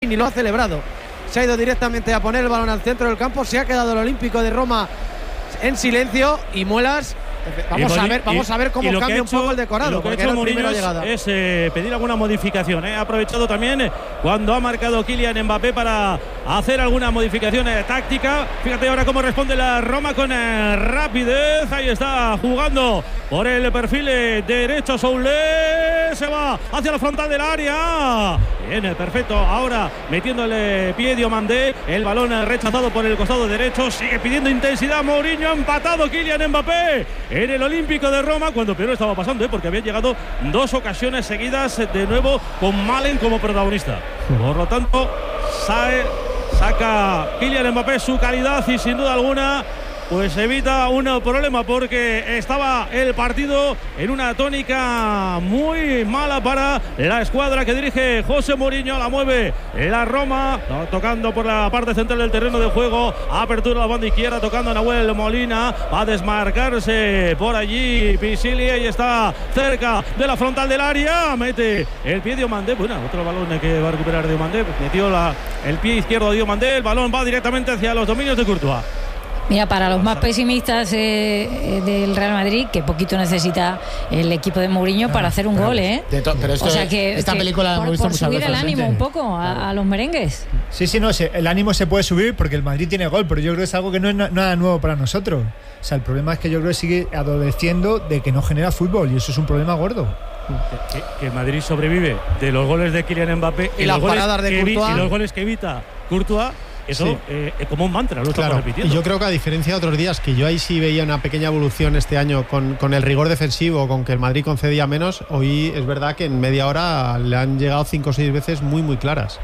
ni lo ha celebrado. Se ha ido directamente a poner el balón al centro del campo. Se ha quedado el Olímpico de Roma en silencio y Muelas. Vamos a ver cómo cambia un poco el decorado. Lo que ha hecho Mourinho es pedir alguna modificación. Ha aprovechado también cuando ha marcado Kylian Mbappé para hacer alguna modificación táctica. Fíjate ahora cómo responde la Roma con rapidez. Ahí está jugando por el perfil derecho Soulé. Se va hacia la frontal del área. Bien, perfecto. Ahora metiéndole pie Diomandé. El balón rechazado por el costado derecho. Sigue pidiendo intensidad Mourinho. Ha empatado Kylian Mbappé en el Olímpico de Roma, cuando peor estaba pasando, porque habían llegado 2 ocasiones seguidas de nuevo con Malen como protagonista. Por lo tanto, saca Kylian Mbappé su calidad y sin duda alguna pues evita un problema, porque estaba el partido en una tónica muy mala para la escuadra que dirige José Mourinho. La mueve la Roma, tocando por la parte central del terreno de juego, apertura a la banda izquierda, tocando a Nahuel Molina, va a desmarcarse por allí Pisili, y está cerca de la frontal del área, mete el pie Diomandé. Bueno, otro balón que va a recuperar Diomandé, metió el pie izquierdo de Diomandé, el balón va directamente hacia los dominios de Courtois. Mira, para los más pesimistas del Real Madrid, que poquito necesita el equipo de Mourinho para hacer un gol, ¿eh? Pero esto, o sea que esta película hemos visto muchas veces. Subir el ánimo un poco a los merengues. Sí, no, el ánimo se puede subir porque el Madrid tiene gol, pero yo creo que es algo que no es nada nuevo para nosotros. O sea, el problema es que yo creo que sigue adoleciendo de que no genera fútbol, y eso es un problema gordo. Que Madrid sobrevive de los goles de Kylian Mbappé y las paradas de Courtois y los goles que evita Courtois. Eso como un mantra, lo estamos repitiendo. Y yo creo que a diferencia de otros días, que yo ahí sí veía una pequeña evolución este año con el rigor defensivo, con que el Madrid concedía menos, hoy es verdad que en media hora le han llegado 5 o 6 veces muy, muy claras.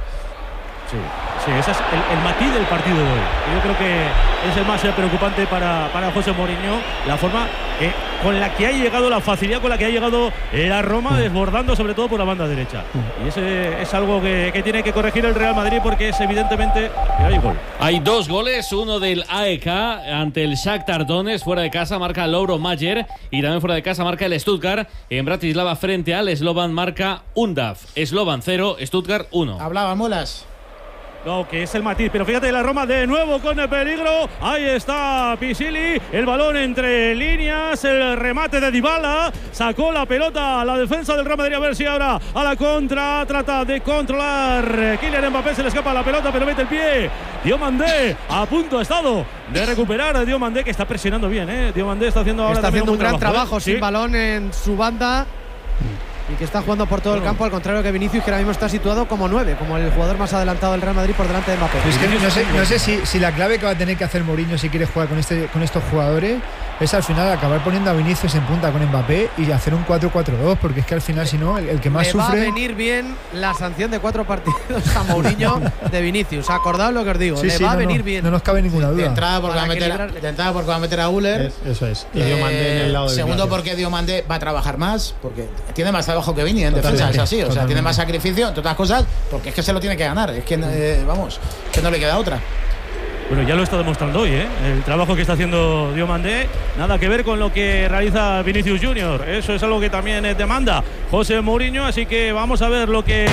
Sí, ese es el matiz del partido de hoy. Yo creo que es el más preocupante para José Mourinho, la forma con la que ha llegado, la facilidad con la que ha llegado la Roma, desbordando sobre todo por la banda derecha. Y ese es algo que tiene que corregir el Real Madrid, porque es evidentemente que hay gol. Hay 2 goles, uno del AEK ante el Shakhtar Donetsk, fuera de casa marca Lauro Mayer, y también fuera de casa marca el Stuttgart en Bratislava frente al Slovan, marca Undaf. Slovan 0, Stuttgart 1. Hablaba Mulas. No, que es el matiz, pero fíjate la Roma de nuevo con el peligro. Ahí está Pisili, el balón entre líneas, el remate de Dybala, sacó la pelota a la defensa del Real Madrid. A ver si ahora a la contra trata de controlar Kylian Mbappé, se le escapa la pelota pero mete el pie Diomandé, a punto ha estado de recuperar a Diomandé, que está presionando bien, Diomandé está haciendo ahora un gran trabajo sin balón en su banda, y que está jugando por todo el campo, al contrario que Vinicius, que ahora mismo está situado como 9, como el jugador más adelantado del Real Madrid por delante de Mbappé. Es que no sé si la clave que va a tener que hacer Mourinho si quiere jugar con estos jugadores es al final acabar poniendo a Vinicius en punta con Mbappé y hacer un 4-4-2, porque es que al final si no el que más sufre… va a venir bien la sanción de 4 partidos a Mourinho de Vinicius, acordaos lo que os digo, va a venir bien. No nos cabe ninguna duda. De entrada porque va a meter a Uller. Eso es. Y Diomandé en el lado de segundo, porque Diomandé va a trabajar más, porque tiene más trabajo que Vini en defensa, es así, o sea, tiene más sacrificio, entre otras cosas, porque es que se lo tiene que ganar, es que que no le queda otra. Bueno, ya lo está demostrando hoy, el trabajo que está haciendo Diomandé, nada que ver con lo que realiza Vinicius Junior. Eso es algo que también demanda José Mourinho, así que vamos a ver lo que…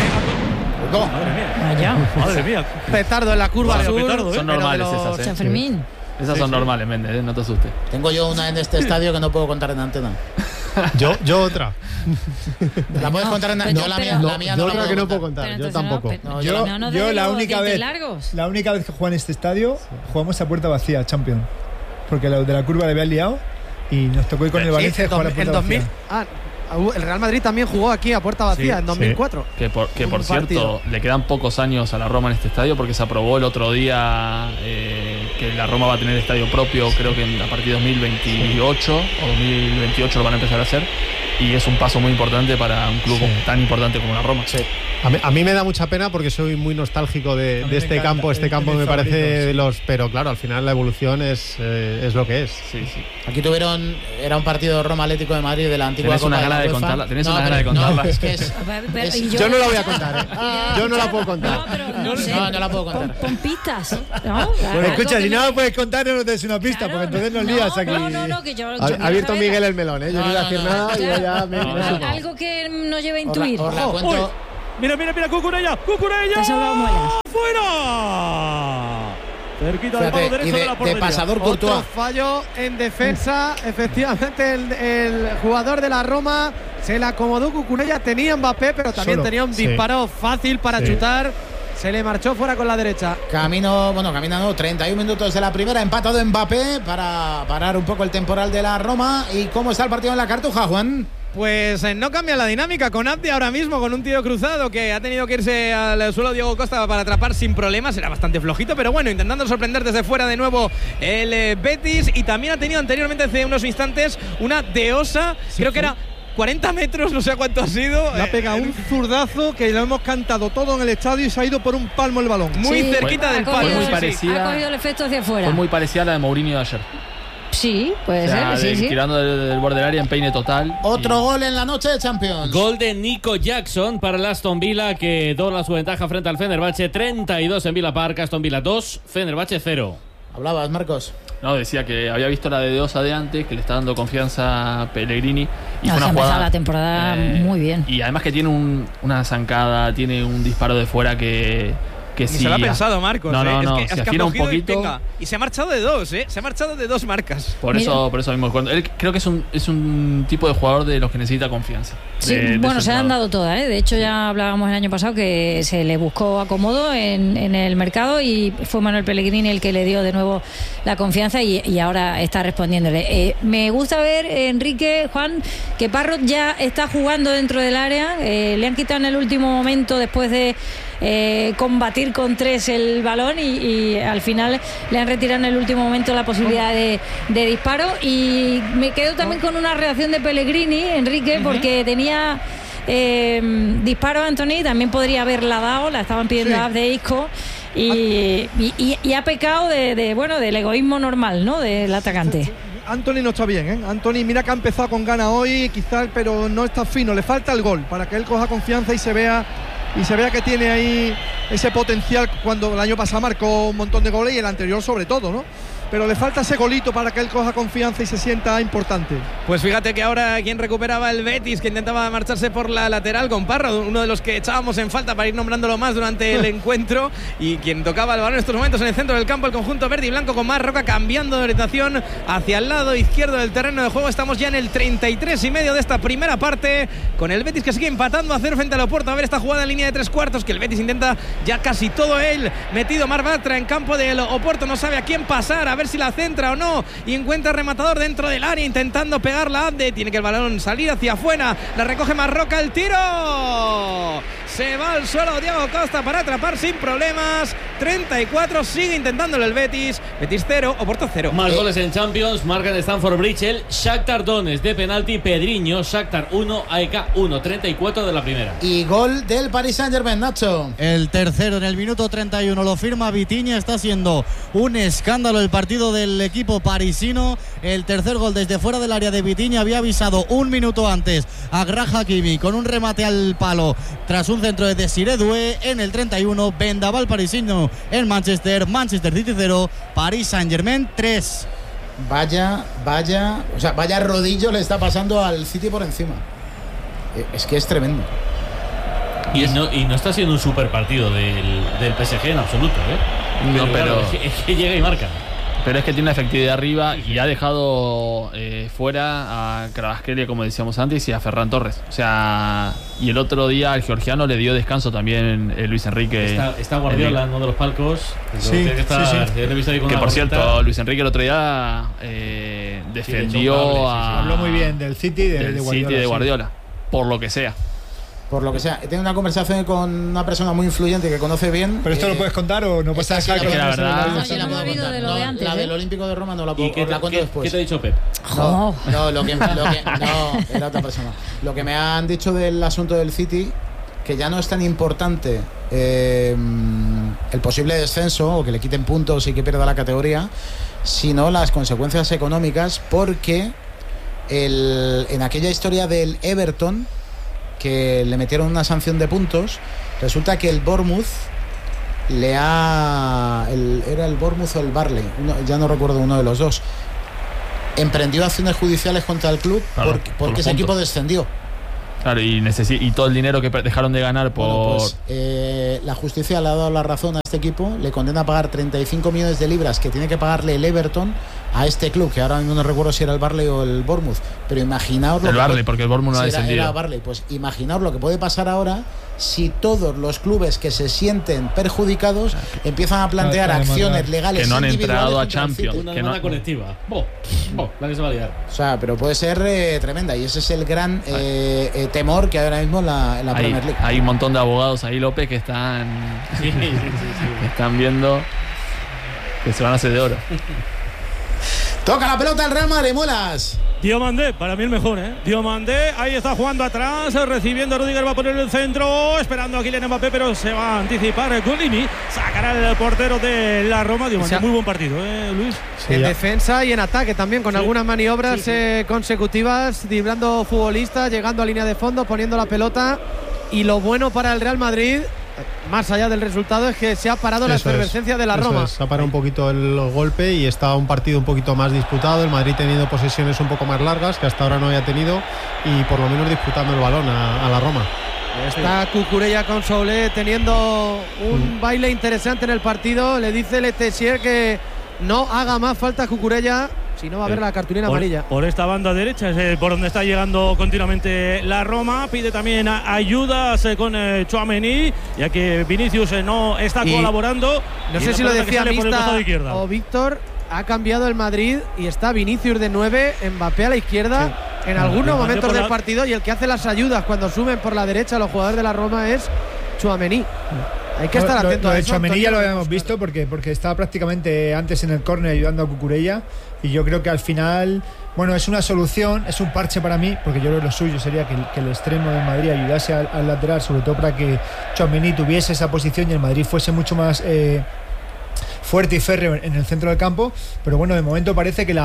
Madre mía. Petardo en la curva sur. Petardo, son normales esas, San Fermín. Esas son normales, Méndez, no te asustes. Tengo yo una en este estadio que no puedo contar en antena. Yo otra. ¿La puedes contar en antena? La mía no otra que no puedo contar. Yo tampoco. Yo la única vez que jugué en este estadio jugamos a puerta vacía, Champions, porque la de la curva le había liado y nos tocó ir con el Valencia y jugar a puerta vacía. El Real Madrid también jugó aquí a puerta vacía en 2004. Que por cierto, le quedan pocos años a la Roma en este estadio, porque se aprobó el otro día que la Roma va a tener estadio propio, creo que a partir de 2028 o 2028 lo van a empezar a hacer, y es un paso muy importante para un club tan importante como la Roma. A mí me da mucha pena porque soy muy nostálgico de este campo. Este campo me parece de los… Pero claro, al final la evolución es lo que es. Sí. Aquí era un partido Roma Atlético de Madrid de la antigua Copa de la UEFA. ¿Tenés una gana de contarla? Yo no la voy a contar, Yo no la puedo contar. No la puedo contar. Con pistas. Bueno, escucha, si no la puedes contar, no te des una pista, porque entonces nos lías aquí. Que yo ha abierto Miguel el melón, Yo no voy a decir nada. Algo que no lleve a intuir. Mira, Cucurella. Te ha salvado Muelas. ¡Fuera! Cerquita del palo derecho de la portería. De pasador Courtois. Otro fallo en defensa. Efectivamente, el jugador de la Roma se le acomodó Cucurella. Tenía Mbappé, pero también tenía un disparo fácil para chutar. Se le marchó fuera con la derecha. Camino 31 minutos de la primera. Empatado Mbappé para parar un poco el temporal de la Roma. ¿Y cómo está el partido en la Cartuja, Juan? Pues no cambia la dinámica con Abdi ahora mismo, con un tiro cruzado que ha tenido que irse al suelo Diego Costa para atrapar sin problemas. Era bastante flojito, pero bueno, intentando sorprender desde fuera de nuevo el Betis. Y también ha tenido anteriormente, hace unos instantes, una de Osa, creo que era 40 metros, no sé cuánto ha sido. Le ha pegado un zurdazo que lo hemos cantado todo en el estadio y se ha ido por un palmo el balón. Muy cerquita del palo. Muy parecida, ha cogido el efecto hacia afuera. Fue muy parecida a la de Mourinho de ayer. Sí, puede ser. Sí. Tirando del borde del área en peine total. Otro gol en la noche de Champions. Gol de Nico Jackson para el Aston Villa, que dobla su ventaja frente al Fenerbahce. 32 en Villa Park, Aston Villa 2, Fenerbahce 0. Hablabas, Marcos. No, decía que había visto la de Osa de antes, que le está dando confianza a Pellegrini. Y se ha empezado la temporada muy bien. Y además que tiene una zancada, tiene un disparo de fuera que y se lo ha pensado Marcos. No, es que se afina un poquito. Y se ha marchado de dos, Se ha marchado de dos marcas. Por eso mismo. Él creo que es un tipo de jugador de los que necesita confianza. Sí, bueno, se han dado todas, De hecho, ya hablábamos el año pasado que se le buscó acomodo en el mercado y fue Manuel Pellegrini el que le dio de nuevo la confianza y ahora está respondiéndole. Me gusta ver, Enrique, Juan, que Parrot ya está jugando dentro del área. Le han quitado en el último momento después de combatir con 3 el balón y al final le han retirado en el último momento la posibilidad de disparo. Y me quedo también con una reacción de Pellegrini, Enrique, porque tenía disparo a Antony, también podría haberla dado, la estaban pidiendo a de Isco y ha pecado del egoísmo normal, ¿no?, del atacante. Antony no está bien, Antony, mira que ha empezado con ganas hoy, quizás, pero no está fino, le falta el gol para que él coja confianza y se vea que tiene ahí ese potencial. Cuando el año pasado marcó un montón de goles y el anterior sobre todo, ¿no? Pero le falta ese golito para que él coja confianza y se sienta importante. Pues fíjate que ahora quien recuperaba el Betis, que intentaba marcharse por la lateral con Parra, uno de los que echábamos en falta para ir nombrándolo más durante el encuentro, y quien tocaba el balón en estos momentos en el centro del campo, el conjunto verde y blanco con Marroca cambiando de orientación hacia el lado izquierdo del terreno de juego. Estamos ya en el 33,5 de esta primera parte, con el Betis que sigue empatando a 0 frente al Oporto. A ver esta jugada en línea de 3/4, que el Betis intenta ya casi todo él metido. Marc Bartra en campo del Oporto, no sabe a quién pasar, a ver si la centra o no, y encuentra rematador dentro del área intentando pegarla. Abde tiene que el balón salir hacia afuera, la recoge Marroca, el tiro se va al suelo Diego Costa para atrapar sin problemas. 34, sigue intentándolo el Betis 0, Oporto 0. Más goles en Champions, marca en Stamford Bridge el Shakhtar Donetsk de penalti, Pedriño. Shakhtar 1, AEK 1, 34 de la primera. Y gol del Paris Saint-Germain, Nacho. El tercero en el minuto 31 lo firma Vitinha. Está siendo un escándalo el partido del equipo parisino. El tercer gol desde fuera del área de Vitinha. Había avisado un minuto antes a Graham Hakimi con un remate al palo tras un centro de Desiré Doué. En el 31, vendaval parisino en Manchester City 0, Paris Saint-Germain 3. Vaya rodillo le está pasando al City por encima. Es que es tremendo. Y no está siendo un super partido del PSG en absoluto, No, pero es que llega y marca. Pero es que tiene una efectividad arriba y ha dejado fuera a Kvaratskhelia, como decíamos antes, y a Ferran Torres. O sea, y el otro día al georgiano le dio descanso también Luis Enrique. Está Guardiola en uno de los palcos. Sí. Que por cierto, Luis Enrique el otro día defendió habló muy bien del City de Guardiola, por lo que sea. Por lo que sea, he tenido una conversación con una persona muy influyente que conoce bien. ¿Pero esto lo puedes contar o no puedes dejar que la verdad? La del Olímpico de Roma no la puedo la cuento después. ¿Qué te ha dicho Pep? No, era otra persona. Lo que me han dicho del asunto del City, que ya no es tan importante el posible descenso o que le quiten puntos y que pierda la categoría, sino las consecuencias económicas, porque en aquella historia del Everton, que le metieron una sanción de puntos, resulta que el Bournemouth era el Bournemouth o el Barley, ya no recuerdo, uno de los dos, emprendió acciones judiciales contra el club porque ese equipo descendió. Claro, y todo el dinero que dejaron de ganar por... Bueno, pues, la justicia le ha dado la razón a este equipo, le condena a pagar 35 millones de libras que tiene que pagarle el Everton a este club, que ahora no recuerdo si era el Barley o el Bournemouth, pero imaginaos... El Barley, porque el Bournemouth no ha descendido. Era Barley, pues imaginaos lo que puede pasar ahora si todos los clubes que se sienten perjudicados empiezan a plantear acciones legales que no han entrado a Champions. Una demanda colectiva. La que se va a liar. O sea, pero puede ser tremenda, y ese es el gran temor que hay ahora mismo en la Premier League. Hay un montón de abogados ahí, López, que están que están viendo que se van a hacer de oro. Toca la pelota el Real Madrid, Muelas. Diomandé, para mí el mejor, Diomandé, ahí está jugando atrás, recibiendo a Rudiger, va a poner el centro, esperando a Kylian Mbappé, pero se va a anticipar Golini, sacará el portero de la Roma. Diomandé, muy buen partido, Luis. Sí, en defensa y en ataque también, con algunas maniobras consecutivas, driblando futbolistas, llegando a línea de fondo, poniendo la pelota. Y lo bueno para el Real Madrid, más allá del resultado, es que se ha parado la efervescencia de la Roma. Se ha parado un poquito el golpe y está un partido un poquito más disputado. El Madrid teniendo posesiones un poco más largas, que hasta ahora no había tenido, y por lo menos disputando el balón a la Roma. Está Cucurella con Soulet teniendo un baile interesante en el partido. Le dice Le Tessier que no haga más falta Cucurella, si no va a haber la cartulina amarilla. Por esta banda derecha es por donde está llegando continuamente la Roma. Pide también ayudas con Tchouaméni, ya que Vinicius no está colaborando. No sé si lo decía Mista o Víctor, ha cambiado el Madrid y está Vinicius de 9, Mbappé a la izquierda en algunos momentos del partido, y el que hace las ayudas cuando suben por la derecha los jugadores de la Roma es Tchouaméni. Hay que estar atento a eso. Tchouaméni ya lo habíamos visto porque estaba prácticamente antes en el córner ayudando a Cucurella, y yo creo que al final, bueno, es una solución, es un parche para mí, porque yo creo que lo suyo sería que el extremo de Madrid ayudase al lateral, sobre todo para que Tchouaméni tuviese esa posición y el Madrid fuese mucho más fuerte y férreo en el centro del campo. Pero bueno, de momento parece que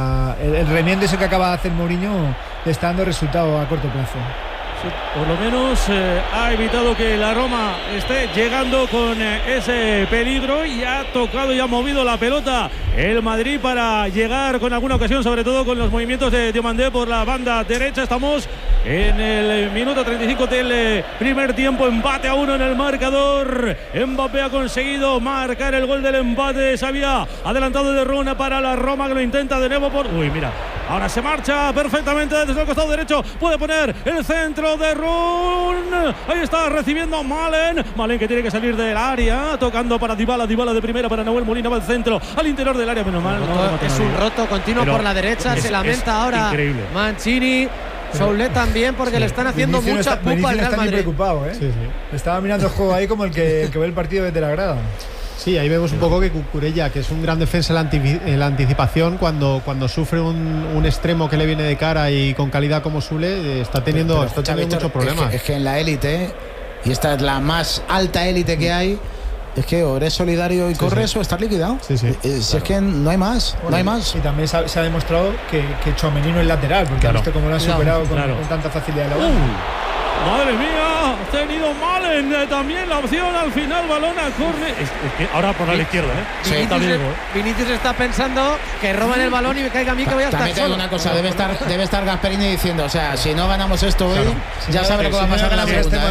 el remiendo ese que acaba de hacer Mourinho le está dando resultado a corto plazo. Sí, por lo menos ha evitado que la Roma esté llegando con ese peligro, y ha tocado y ha movido la pelota el Madrid para llegar con alguna ocasión, sobre todo con los movimientos de Diomandé por la banda derecha. Estamos en el minuto 35 del primer tiempo, empate a 1 en el marcador. Mbappé ha conseguido marcar el gol del empate. Se había adelantado de Runa para la Roma, que lo intenta de nuevo mira, ahora se marcha perfectamente desde el costado derecho, puede poner el centro de Run, ahí está recibiendo Malen, que tiene que salir del área, tocando para Dybala de primera para Nahuel Molina, va al centro, al interior del área, menos mal. Es un roto continuo por la derecha, se lamenta ahora increíble. Mancini. Soulet también, porque le están haciendo mucha pupa al Real Madrid. Preocupado, Estaba mirando el juego ahí como el que ve el partido desde la grada. Sí, ahí vemos un poco que Cucurella, que es un gran defensa en la anticipación, cuando sufre un extremo que le viene de cara y con calidad como Sule, está teniendo muchos problemas. Es que en la élite, y esta es la más alta élite que hay, es que o eres solidario y corres o estás liquidado. Si es que no hay más, no hay más. Y también se ha demostrado que Tchouaméni no es lateral, porque visto cómo lo han superado con tanta facilidad la bola. Madre mía, ha tenido Malen también la opción al final, balón a córner. Es que ahora por la izquierda, Vinicius está pensando que roban el balón y me caiga a mí que voy a estar también solo. Una cosa, debe estar Gasperini diciendo, o sea, si no ganamos esto hoy, ya sabe lo que va a pasar en la segunda.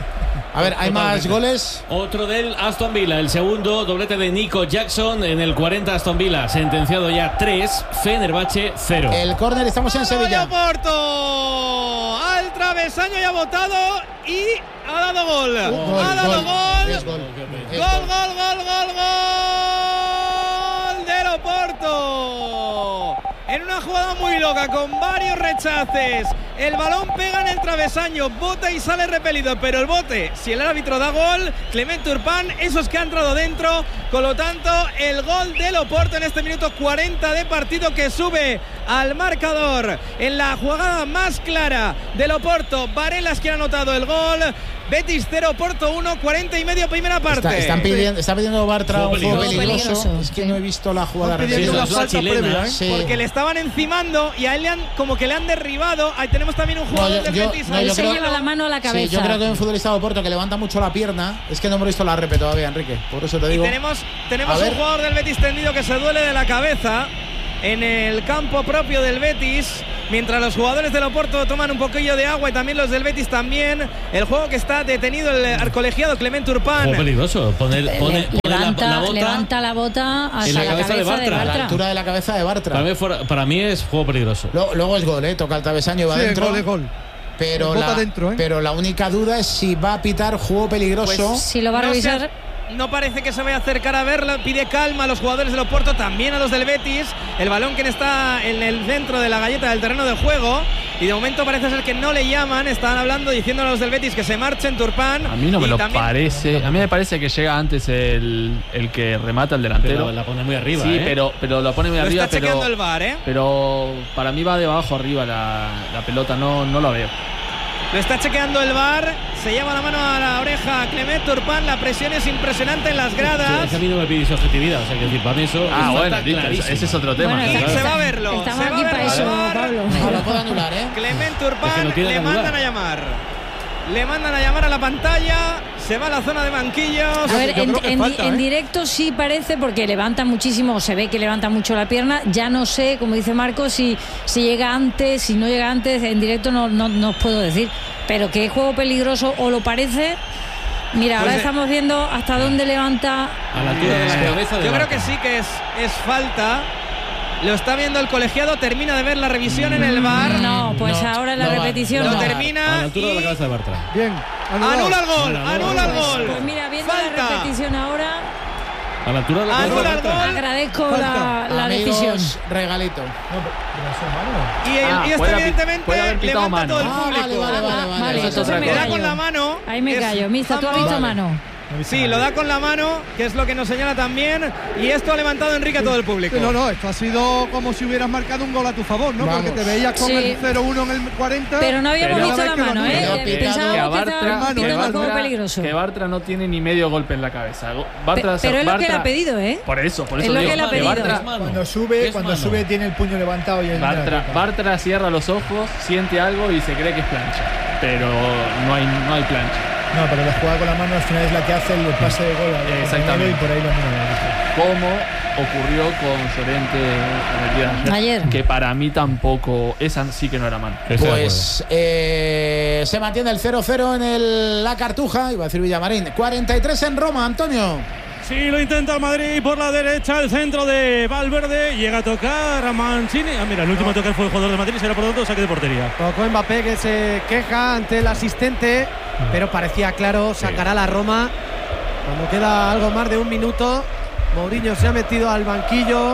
A ver, ¿hay más goles? Otro del Aston Villa, el segundo doblete de Nico Jackson en el 40 Aston Villa, sentenciado ya 3, Fenerbahce 0. El córner, estamos en Sevilla. Porto al travesaño y ha botado y ha dado gol. Ha dado gol. Gol del Oporto. En una jugada muy loca, con varios rechaces, el balón pega en el travesaño, bota y sale repelido, pero el bote, si el árbitro da gol, Clemente Urpán, esos que ha entrado dentro. Con lo tanto, el gol del Oporto en este minuto 40 de partido, que sube al marcador en la jugada más clara del Oporto. Varela es quien ha anotado el gol. Betis 0, Porto 1, 40 y medio primera parte. Está pidiendo Bartra un juego peligroso. Es que no he visto la jugada. Una falta previa, porque le estaban encimando y a él le han derribado. Ahí tenemos también un jugador del Betis. Se lleva la mano a la cabeza. Sí, yo creo que hay un futbolista de Porto que levanta mucho la pierna. Es que no hemos visto la repe todavía, Enrique. Por eso te digo. Y tenemos un jugador del Betis tendido que se duele de la cabeza en el campo propio del Betis. mientras los jugadores del Oporto toman un poquillo de agua y también los del Betis también. El juego que está detenido el colegiado Clement Turpin. Juego peligroso. Levanta la bota hasta la cabeza de Bartra. A la altura de la cabeza de Bartra. Para mí es juego peligroso. Luego es gol, toca el travesaño y va dentro. Gol. Pero la única duda es si va a pitar juego peligroso. Pues, si lo va a revisar. No parece que se vaya a acercar a verla. Pide calma a los jugadores del Oporto, también a los del Betis. El balón que está en el centro de la galleta del terreno de juego. Y de momento parece ser que no le llaman. Están hablando, diciendo a los del Betis que se marchen. Turpin. A mí no me lo parece. A mí me parece que llega antes el que remata el delantero. Pero la pone muy arriba. Sí, pero lo pone muy arriba. Está chequeando el VAR, Pero para mí va de abajo arriba la pelota. No la veo. Lo está chequeando el VAR. Se lleva la mano a la oreja Clement Turpin. La presión es impresionante en las gradas. Sí, a mí no me pide objetividad. O sea, que decir, para mí eso ese es otro tema. Bueno, se va a verlo. Estamos aquí para eso, Pablo. No lo puedo anular, Clement Turpin le mandan a llamar. Le mandan a llamar a la pantalla. Se va a la zona de banquillos. A ver, en directo sí parece, porque levanta muchísimo, se ve que levanta mucho la pierna. Ya no sé, como dice Marcos, si llega antes, si no llega antes. En directo no os puedo decir. Pero que es juego peligroso o lo parece. Mira, ahora estamos viendo hasta dónde levanta. A la altura de la cabeza de Yo creo que sí que es falta. Lo está viendo el colegiado, termina de ver la revisión en el VAR. No, pues ahora en la repetición lo termina. A la altura de la cabeza de Bartra. Bien, anula el gol. Pues mira, viendo falta. la repetición ahora. A la altura de la cabeza de Bartra. Agradezco la decisión. Regalito. Y esto evidentemente levanta todo el público. Vale, entonces me le da callo. con la mano. Ahí me callo. Mista, ¿tú has visto mano? Sí, lo da con la mano, que es lo que nos señala también. Y esto ha levantado Enrique a todo el público. No, esto ha sido como si hubieras marcado un gol a tu favor, ¿no? Porque te veías con el 0-1 en el 40. Pero no habíamos visto la mano, Pensábamos que Bartra no tiene ni medio golpe en la cabeza. Pero es lo que él ha pedido, Por eso es lo que él ha pedido. Bartra, cuando sube tiene el puño levantado y el Bartra cierra los ojos, siente algo y se cree que es plancha. Pero no hay plancha. No, pero la jugada con la mano al final es la que hace el pase de gol. Exactamente. Y por ahí lo mira. Como ocurrió con Llorente en el día de ayer. Que para mí tampoco, esa sí que no era mano. Pues se mantiene el 0-0 en la Cartuja, iba a decir Villamarín. 43 en Roma, Antonio. Sí, lo intenta el Madrid por la derecha, el centro de Valverde, llega a tocar a Mancini. Mira, el último a tocar fue el jugador de Madrid, será por lo tanto saque de portería. Tocó Mbappé, que se queja ante el asistente, pero parecía claro, sacará la Roma. Cuando queda algo más de un minuto, Mourinho se ha metido al banquillo,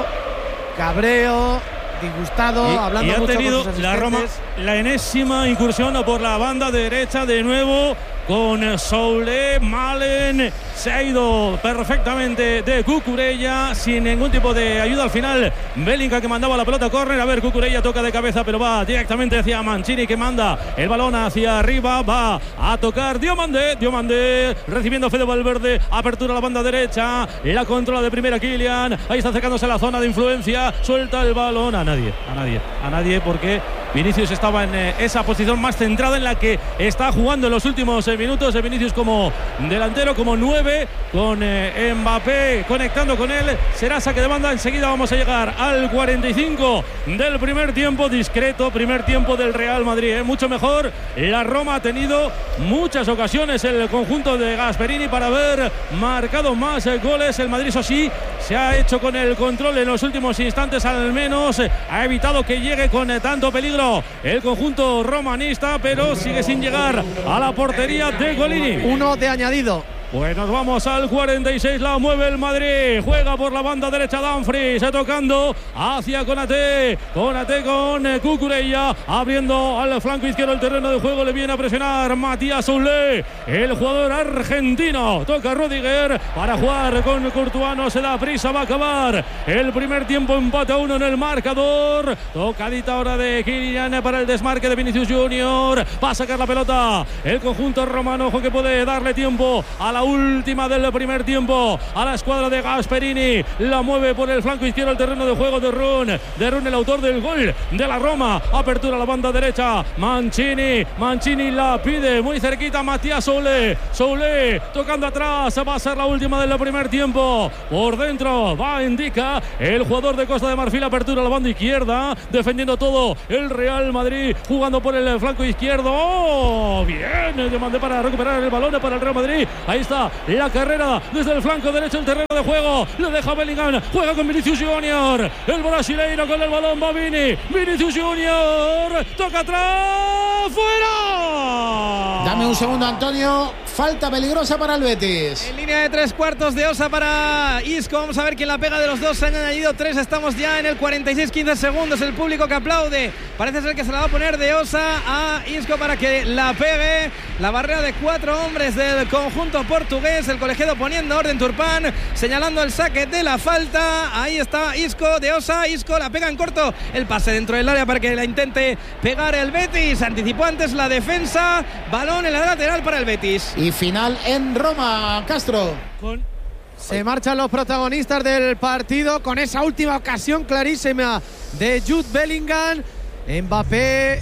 cabreo, disgustado, hablando y mucho ha tenido con sus la Roma la enésima incursión por la banda derecha de nuevo con Soule. Malen se ha ido perfectamente de Cucurella sin ningún tipo de ayuda al final. Bellingham, que mandaba la pelota a córner. A ver, Cucurella toca de cabeza, pero va directamente hacia Mancini, que manda el balón hacia arriba. Va a tocar Diomandé recibiendo Fede Valverde. Apertura a la banda derecha, la controla de primera Kylian. Ahí está acercándose a la zona de influencia. Suelta el balón a nadie, porque Vinicius estaba en esa posición más centrada en la que está jugando en los últimos minutos. Vinicius como delantero, como 9, con Mbappé conectando con él. Será saque de banda. Enseguida vamos a llegar al 45 del primer tiempo. Discreto primer tiempo del Real Madrid, mucho mejor. La Roma ha tenido muchas ocasiones, el conjunto de Gasperini, para haber marcado más goles. El Madrid, eso sí, se ha hecho con el control en los últimos instantes, al menos ha evitado que llegue con tanto peligro el conjunto romanista, pero sigue sin llegar a la portería de Golini. Uno de añadido. Pues nos vamos al 46, la mueve el Madrid, juega por la banda derecha Dumfries, tocando hacia Konaté con Cucurella, abriendo al flanco izquierdo el terreno de juego, le viene a presionar Matías Soule, el jugador argentino, toca Rudiger para jugar con Courtois, no se da prisa, va a acabar el primer tiempo, empate a 1 en el marcador, tocadita ahora de Kylian para el desmarque de Vinicius Junior, va a sacar la pelota el conjunto romano, que puede darle tiempo a la la última del primer tiempo a la escuadra de Gasperini. La mueve por el flanco izquierdo el terreno de juego de Run, el autor del gol de la Roma. Apertura a la banda derecha, Mancini la pide muy cerquita, Matías Soule tocando atrás, va a ser la última del primer tiempo. Por dentro va, indica el jugador de Costa de Marfil. Apertura a la banda izquierda, defendiendo todo el Real Madrid, jugando por el flanco izquierdo. Bien, demandé para recuperar el balón para el Real Madrid. Ahí está la carrera desde el flanco derecho, el terreno de juego. Le deja Bellingham, juega con Vinicius Junior. El brasileiro con el balón va Vinicius Junior. Toca atrás, fuera. Dame un segundo, Antonio. Falta peligrosa para el Betis. En línea de 3/4 de Osa para Isco. Vamos a ver quién la pega de los dos. Se han añadido 3. Estamos ya en el 46-15 segundos. El público que aplaude. Parece ser que se la va a poner de Osa a Isco para que la pegue. La barrera de 4 hombres del conjunto portugués. El colegiado poniendo orden. Turpán señalando el saque de la falta. Ahí está Isco de Osa. Isco la pega en corto. El pase dentro del área para que la intente pegar el Betis. Anticipó antes la defensa. Balón en la lateral para el Betis. Y final en Roma, Castro. Se marchan los protagonistas del partido con esa última ocasión clarísima de Jude Bellingham. Mbappé.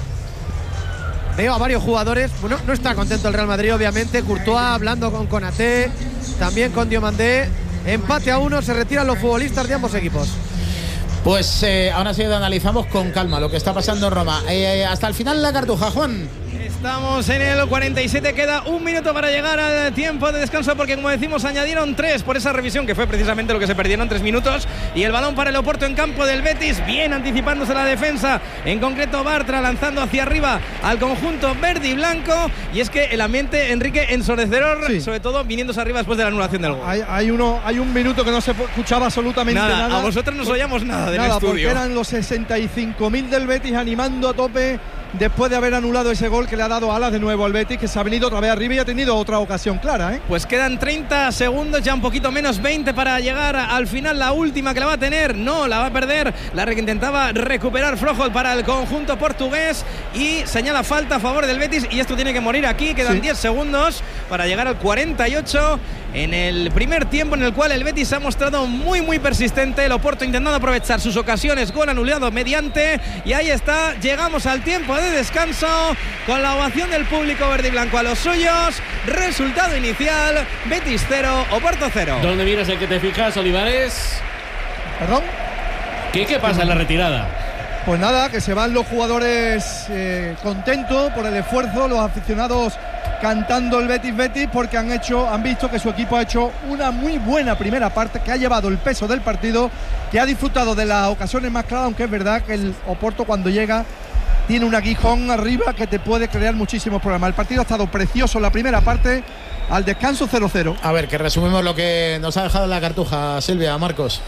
Veo a varios jugadores. Bueno, no está contento el Real Madrid, obviamente. Courtois hablando con Konaté, también con Diomandé. Empate a 1, se retiran los futbolistas de ambos equipos. Pues ahora sí analizamos con calma lo que está pasando en Roma. Hasta el final la cartuja, Juan. Estamos en el 47, queda un minuto para llegar al tiempo de descanso porque, como decimos, añadieron 3 por esa revisión que fue precisamente lo que se perdieron, 3 minutos. Y el balón para el Oporto en campo del Betis, bien anticipándose la defensa, en concreto Bartra lanzando hacia arriba al conjunto verde y blanco. Y es que el ambiente, Enrique, ensordecedor, sí, sobre todo viniéndose arriba después de la anulación del gol. Hay un minuto que no se escuchaba absolutamente nada. A vosotros no os oíamos nada del estudio. Porque eran los 65.000 del Betis animando a tope después de haber anulado ese gol que le ha dado alas de nuevo al Betis, que se ha venido otra vez arriba y ha tenido otra ocasión clara, ¿eh? Pues quedan 30 segundos, ya un poquito menos, 20 para llegar al final. La última que la va a tener, no, la va a perder. La que intentaba recuperar flojo para el conjunto portugués y señala falta a favor del Betis y esto tiene que morir aquí. Quedan 10 segundos para llegar al 48 en el primer tiempo, en el cual el Betis se ha mostrado muy persistente. El Oporto intentando aprovechar sus ocasiones, gol anulado mediante, y ahí está, llegamos al tiempo de descanso con la ovación del público verde y blanco a los suyos. Resultado inicial: Betis 0, Oporto 0. ¿Dónde miras el que te fijas, Olivares? ¿Perdón? ¿Qué pasa en la retirada? Pues nada, que se van los jugadores contentos por el esfuerzo, los aficionados cantando el Betis porque han visto que su equipo ha hecho una muy buena primera parte, que ha llevado el peso del partido, que ha disfrutado de las ocasiones más claras, aunque es verdad que el Oporto cuando llega tiene un aguijón arriba que te puede crear muchísimos problemas. El partido ha estado precioso en la primera parte, al descanso 0-0. A ver, que resumimos lo que nos ha dejado la cartuja, Silvia, Marcos,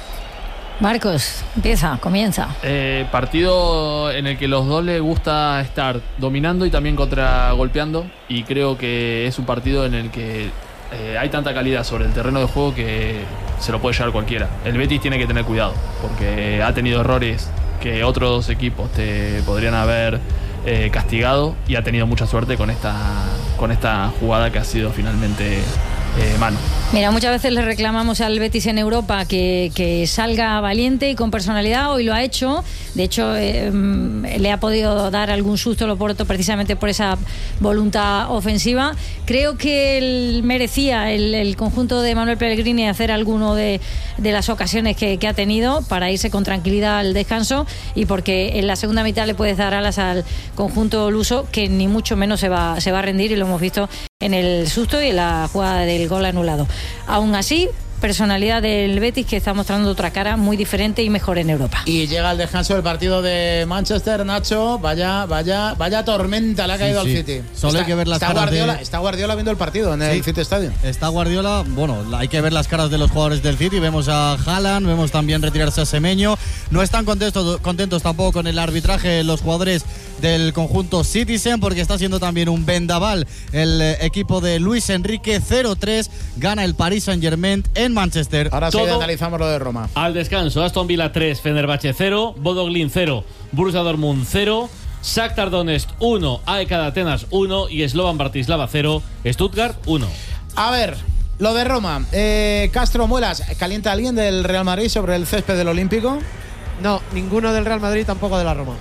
comienza. Partido en el que los dos les gusta estar dominando y también contragolpeando, y creo que es un partido en el que hay tanta calidad sobre el terreno de juego que se lo puede llevar cualquiera. El Betis tiene que tener cuidado porque ha tenido errores que otros equipos te podrían haber castigado, y ha tenido mucha suerte con esta jugada que ha sido finalmente mano. Mira, muchas veces le reclamamos al Betis en Europa que salga valiente y con personalidad. Hoy lo ha hecho. De hecho, le ha podido dar algún susto al Oporto precisamente por esa voluntad ofensiva. Creo que él merecía el conjunto de Manuel Pellegrini hacer alguno de las ocasiones que ha tenido para irse con tranquilidad al descanso, y porque en la segunda mitad le puedes dar alas al conjunto luso, que ni mucho menos se va a rendir, y lo hemos visto en el susto y en la jugada del gol anulado. Aún así, personalidad del Betis, que está mostrando otra cara muy diferente y mejor en Europa. Y llega el descanso del partido de Manchester, Nacho. Vaya tormenta le ha caído al City. Solo hay que ver las caras está Guardiola viendo el partido en el City Stadium. Está Guardiola, bueno, hay que ver las caras de los jugadores del City. Vemos a Haaland, vemos también retirarse a Semenyo. No están contentos tampoco con el arbitraje los jugadores del conjunto Citizen, porque está siendo también un vendaval el equipo de Luis Enrique. 0-3 gana el Paris Saint-Germain en Manchester. Ahora sí analizamos lo de Roma. Al descanso: Aston Villa 3, Fenerbahce 0, Bodo Glimt 0, Borussia Dortmund 0, Shakhtar Donetsk 1, AEK de Atenas 1 y Slovan Bratislava 0, Stuttgart 1. A ver, lo de Roma. Castro Muelas, ¿calienta alguien del Real Madrid sobre el césped del Olímpico? No, ninguno del Real Madrid, tampoco de la Roma.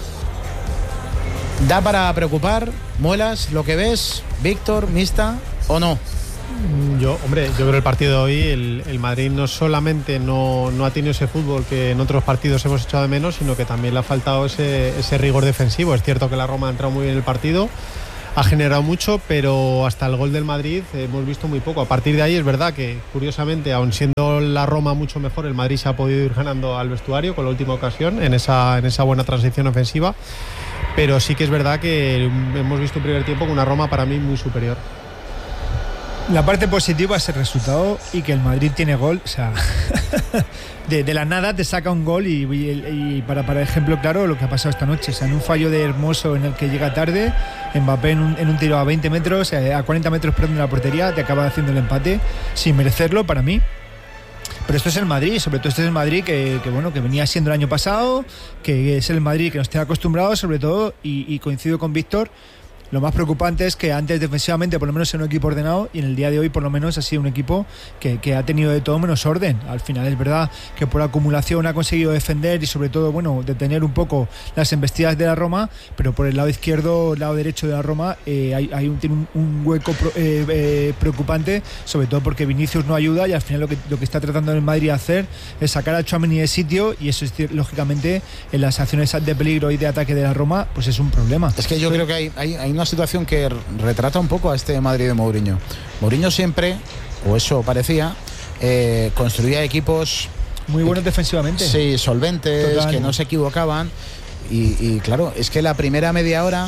¿Da para preocupar, Muelas, lo que ves, Víctor, Mista, o no? Yo creo el partido de hoy, el Madrid no solamente no ha tenido ese fútbol que en otros partidos hemos echado de menos, sino que también le ha faltado ese rigor defensivo. Es cierto que la Roma ha entrado muy bien en el partido, ha generado mucho, pero hasta el gol del Madrid hemos visto muy poco. A partir de ahí es verdad que, curiosamente, aun siendo la Roma mucho mejor, el Madrid se ha podido ir ganando al vestuario con la última ocasión en esa buena transición ofensiva, pero sí que es verdad que hemos visto un primer tiempo con una Roma para mí muy superior. La parte positiva es el resultado y que el Madrid tiene gol, o sea, de la nada te saca un gol y para ejemplo claro lo que ha pasado esta noche, o sea, en un fallo de Hermoso en el que llega tarde, Mbappé en un tiro a 20 metros, a 40 metros de la portería, te acaba haciendo el empate sin merecerlo para mí. Pero esto es el Madrid, sobre todo este es el Madrid que venía siendo el año pasado, que es el Madrid que nos tiene acostumbrados sobre todo, y coincido con Víctor. Lo más preocupante es que antes defensivamente por lo menos era un equipo ordenado y en el día de hoy por lo menos ha sido un equipo que ha tenido de todo menos orden. Al final es verdad que por acumulación ha conseguido defender y sobre todo detener un poco las embestidas de la Roma, pero por el lado izquierdo, el lado derecho de la Roma tiene un hueco preocupante, sobre todo porque Vinicius no ayuda y al final lo que está tratando el Madrid hacer es sacar a Tchouaméni de sitio y eso es lógicamente en las acciones de peligro y de ataque de la Roma pues es un problema. Es que yo creo que hay una situación que retrata un poco a este Madrid de Mourinho. Mourinho siempre, o eso parecía, construía equipos muy buenos defensivamente. Sí, solventes, total, que no se equivocaban. Y claro, es que la primera media hora,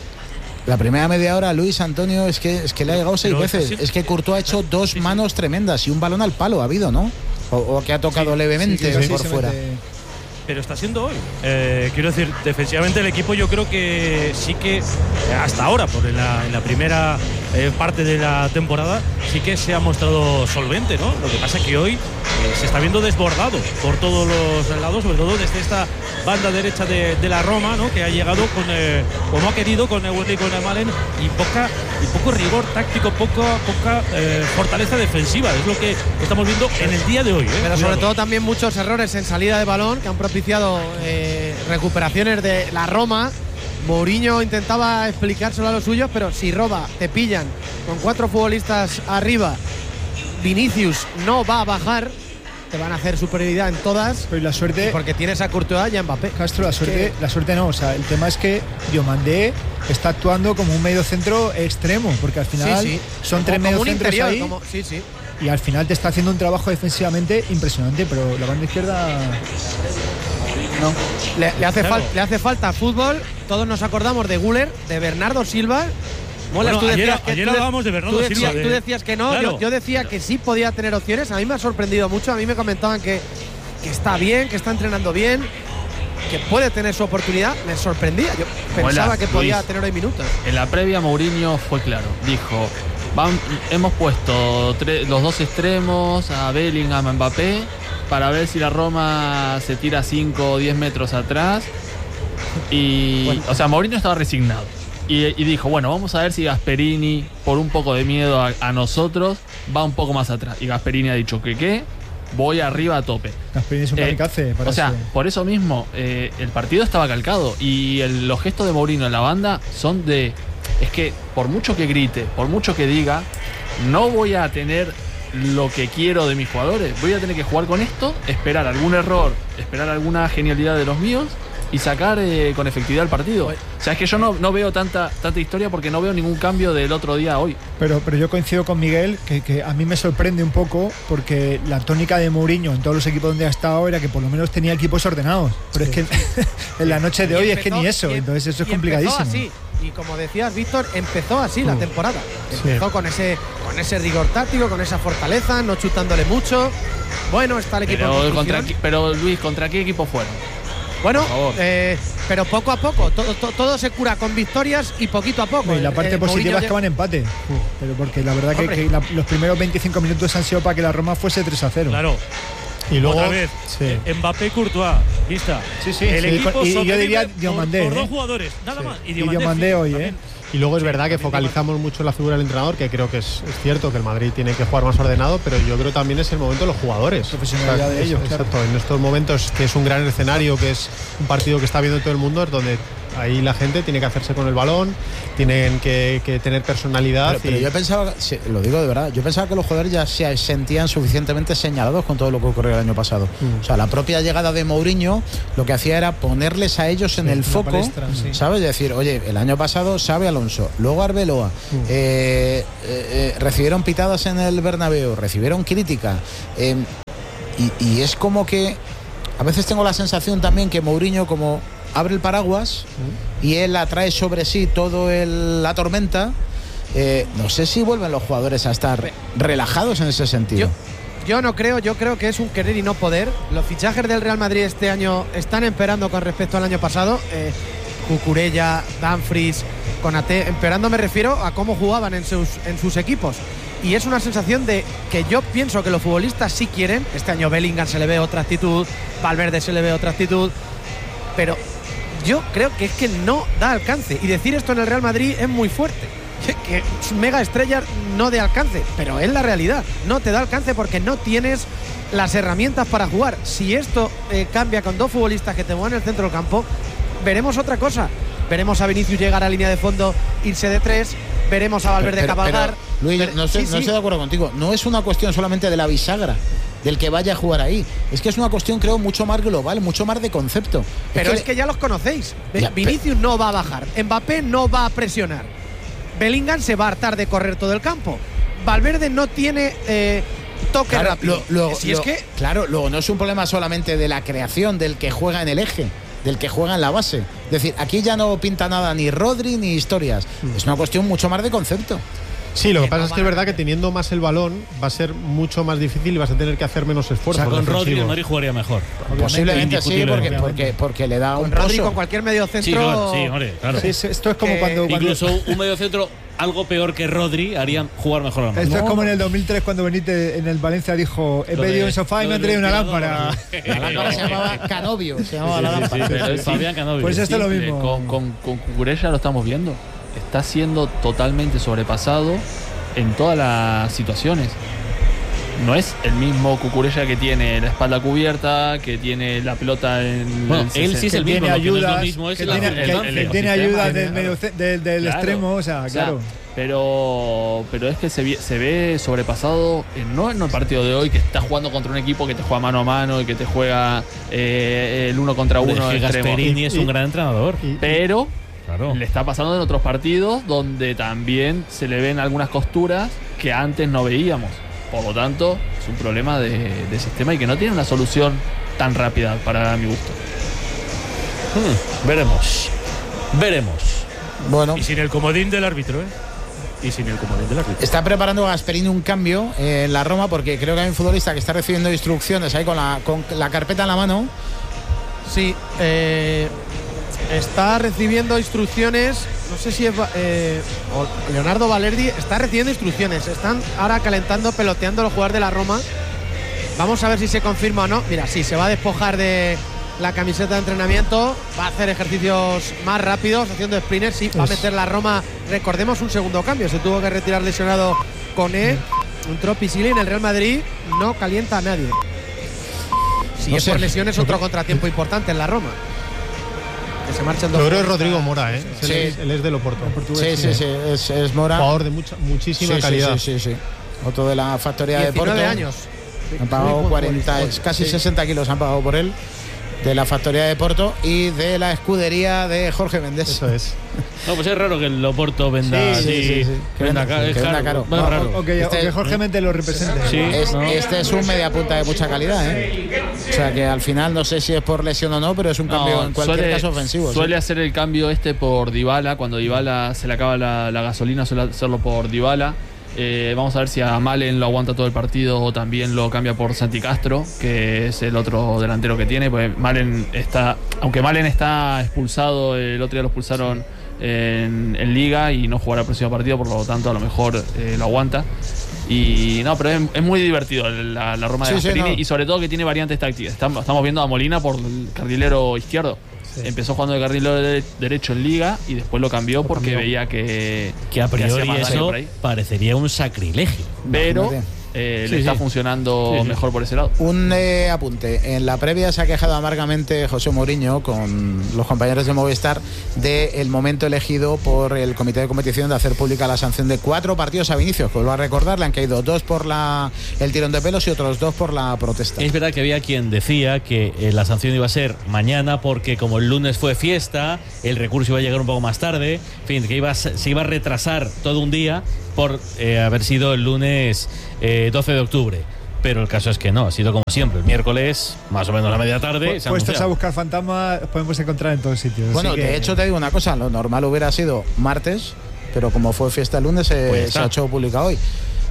Luis Antonio, es que le ha llegado 6 veces. Es que Courtois ha hecho 2 manos tremendas y un balón al palo ha habido, ¿no? O que ha tocado levemente por fuera. Pero está siendo hoy. Quiero decir, defensivamente el equipo yo creo que sí que hasta ahora, en la primera parte de la temporada, sí que se ha mostrado solvente, ¿no? Lo que pasa es que hoy se está viendo desbordado por todos los lados, sobre todo desde esta banda derecha de la Roma, ¿no? Que ha llegado como ha querido, con Ewerly y con Malen, y poco rigor táctico, poca fortaleza defensiva. Es lo que estamos viendo en el día de hoy. Pero sobre todo también muchos errores en salida de balón que han propiciado recuperaciones de la Roma. Mourinho intentaba explicárselo a los suyos, pero si roba, te pillan con 4 futbolistas arriba, Vinicius no va a bajar, te van a hacer superioridad en todas. Pero la suerte, porque tienes a Courtois y a Mbappé. Castro, la suerte no, o sea, el tema es que Diomandé está actuando como un medio centro extremo, porque al final son 3 mediocentros ahí. Y al final te está haciendo un trabajo defensivamente impresionante, pero la banda izquierda no. Le hace falta fútbol. Todos nos acordamos de Güler, de Bernardo Silva. Bueno, ayer hablábamos de Bernardo Silva. Tú decías que no, claro. yo decía que sí podía tener opciones. A mí me ha sorprendido mucho. A mí me comentaban que está bien, que está entrenando bien, que puede tener su oportunidad. Me sorprendía. Yo pensaba que podía tener hoy minutos. En la previa Mourinho fue claro. Dijo, hemos puesto los 2 extremos, a Bellingham, a Mbappé, para ver si la Roma se tira 5 o 10 metros atrás. O sea, Mourinho estaba resignado. Y dijo, bueno, vamos a ver si Gasperini, por un poco de miedo a nosotros, va un poco más atrás. Y Gasperini ha dicho que voy arriba a tope. Gasperini es un kamikaze. O sea, por eso mismo, el partido estaba calcado. Y los gestos de Mourinho en la banda son de... Es que por mucho que grite, por mucho que diga, no voy a tener lo que quiero de mis jugadores. Voy a tener que jugar con esto, esperar algún error, esperar alguna genialidad de los míos y sacar con efectividad el partido. O sea, es que yo no veo tanta historia porque no veo ningún cambio del otro día a hoy. Pero yo coincido con Miguel, que a mí me sorprende un poco porque la tónica de Mourinho en todos los equipos donde ha estado era que por lo menos tenía equipos ordenados. Pero es que en la noche de hoy es que ni eso. Entonces eso es complicadísimo. Así. Y como decías, Víctor, empezó así la temporada. Empezó con ese rigor táctico, con esa fortaleza, no chutándole mucho. Bueno, está el equipo. Pero Luis, ¿contra qué equipo fueron? Bueno, pero poco a poco. Todo se cura con victorias y poquito a poco. Y la parte positiva es que van empate. Pero porque la verdad que los primeros 25 minutos han sido para que la Roma fuese 3-0. Claro. Y luego otra vez, Mbappé, Courtois, vista. Sí. El equipo y yo diría Diomandé. Por 2 jugadores, nada más. Y Diomandé hoy, Y luego es verdad que focalizamos mucho en la figura del entrenador, que creo que es cierto que el Madrid tiene que jugar más ordenado, pero yo creo también es el momento de los jugadores. Profesionalidad de ellos, exacto. Claro. En estos momentos, que es un gran escenario, que es un partido que está viendo todo el mundo, es donde ahí la gente tiene que hacerse con el balón, tienen que tener personalidad. Pero yo pensaba, lo digo de verdad, yo pensaba que los jugadores ya se sentían suficientemente señalados con todo lo que ocurrió el año pasado. O sea, la propia llegada de Mourinho lo que hacía era ponerles a ellos en el foco, palestra, ¿sabes? Decir, oye, el año pasado Xabi Alonso, luego Arbeloa, recibieron pitadas en el Bernabéu, recibieron crítica, y es como que a veces tengo la sensación también que Mourinho, como abre el paraguas y él atrae sobre sí todo la tormenta, no sé si vuelven los jugadores a estar relajados en ese sentido. Yo no creo, yo creo que es un querer y no poder. Los fichajes del Real Madrid este año están empeorando con respecto al año pasado. Cucurella, Dumfries, Konaté, empeorando me refiero a cómo jugaban en sus equipos. Y es una sensación de que yo pienso que los futbolistas sí quieren. Este año Bellingham se le ve otra actitud, Valverde se le ve otra actitud, pero yo creo que es que no da alcance. Y decir esto en el Real Madrid es muy fuerte, que mega estrella no de alcance, pero es la realidad. No te da alcance porque no tienes las herramientas para jugar. Si esto cambia con dos futbolistas que te mueven en el centro del campo, veremos otra cosa. Veremos a Vinicius llegar a línea de fondo, irse de tres, veremos a Valverde cabalgar. Luis, no estoy de acuerdo contigo. No es una cuestión solamente de la bisagra, del que vaya a jugar ahí. Es que es una cuestión, creo, mucho más global, mucho más de concepto. Pero es que ya los conocéis. Vinicius no va a bajar, Mbappé no va a presionar, Bellingham se va a hartar de correr todo el campo, Valverde no tiene toque rápido. Claro, luego no es un problema solamente de la creación del que juega en el eje, del que juega en la base. Es decir, aquí ya no pinta nada ni Rodri ni historias. Es una cuestión mucho más de concepto. Sí, lo que pasa es que es verdad que teniendo más el balón va a ser mucho más difícil y vas a tener que hacer menos esfuerzo. O sea, con Rodri el Madrid jugaría mejor. Posiblemente sí, porque le da un Rodri con cualquier medio centro. Sí, hombre, claro. Sí, esto es como cuando incluso un medio centro algo peor que Rodri harían jugar mejor a la mano. Esto es como en el 2003 cuando Benítez en el Valencia dijo: he pedido un sofá y me han traído una lámpara. La lámpara se llamaba Canovio. Fabián Canovio. Pues esto es lo mismo. Con Cucurella lo estamos viendo. Está siendo totalmente sobrepasado en todas las situaciones. No es el mismo Cucurella que tiene la espalda cubierta, que tiene la pelota en. Bueno, él sí es el mismo, ayuda, no es lo mismo, es que tiene ayuda del extremo, o sea, claro. Pero es que se ve sobrepasado, no en el partido de hoy, que está jugando contra un equipo que te juega mano a mano y que te juega el uno contra uno. Gasperini es un gran entrenador. Pero le está pasando en otros partidos donde también se le ven algunas costuras que antes no veíamos. Por lo tanto, es un problema de sistema y que no tiene una solución tan rápida para mi gusto. Veremos. Bueno. Y sin el comodín del árbitro, Está preparando Gasperini un cambio en la Roma, porque creo que hay un futbolista que está recibiendo instrucciones ahí con la carpeta en la mano. Sí, está recibiendo instrucciones, no sé si es Leonardo Valerdi, está recibiendo instrucciones. Están ahora calentando, peloteando los jugadores de la Roma. Vamos a ver si se confirma o no. Mira, sí, se va a despojar de la camiseta de entrenamiento, va a hacer ejercicios más rápidos, haciendo sprinters. Sí, va a meter la Roma, recordemos, un segundo cambio. Se tuvo que retirar lesionado Koné, entró Pisili. En el Real Madrid no calienta a nadie. Si es por lesiones, otro contratiempo importante en la Roma. Que se marchan dos. Yo creo que es Rodrigo Mora, ¿eh? Él es del Oporto. Sí, es Mora. Jugador de muchísima calidad. Sí. Otro de la factoría de Porto. 19 años. Han pagado 40, casi 60 kilos han pagado por él. De la factoría de Porto y de la escudería de Jorge Méndez. Eso es. No, pues es raro que el Oporto venda sí. Que venda caro. No, raro. O que Jorge Méndez lo represente. Sí, este es un media punta de mucha calidad, O sea que al final no sé si es por lesión o no, pero es un cambio en cualquier caso ofensivo. Suele hacer el cambio por Dybala. Cuando Dybala se le acaba la gasolina, suele hacerlo por Dybala. Vamos a ver si a Malen lo aguanta todo el partido o también lo cambia por Santi Castro, que es el otro delantero que tiene. Pues aunque Malen está expulsado, el otro día lo expulsaron en Liga y no jugará el próximo partido, por lo tanto a lo mejor lo aguanta. Y no, pero es muy divertido la Roma de Gasperini, y sobre todo que tiene variantes tácticas. Estamos viendo a Molina por el carrilero izquierdo. empezó jugando de carrilero derecho en Liga y después lo cambió porque veía que a priori eso parecería un sacrilegio. Pero le está funcionando mejor por ese lado. Un apunte. En la previa se ha quejado amargamente José Mourinho con los compañeros de Movistar del momento elegido por el comité de competición de hacer pública la sanción de 4 partidos a Vinicius. Pues lo va a recordar, le han caído 2 por el tirón de pelos y otros 2 por la protesta. Es verdad que había quien decía que la sanción iba a ser mañana porque como el lunes fue fiesta, el recurso iba a llegar un poco más tarde, en fin, que se iba a retrasar todo un día por haber sido el lunes 12 de octubre. Pero el caso es que no, ha sido como siempre, el miércoles, más o menos a media tarde. Puestos a buscar fantasmas, podemos encontrar en todos sitios. Bueno, de hecho te digo una cosa, lo normal hubiera sido martes, pero como fue fiesta el lunes, se ha hecho publicado hoy.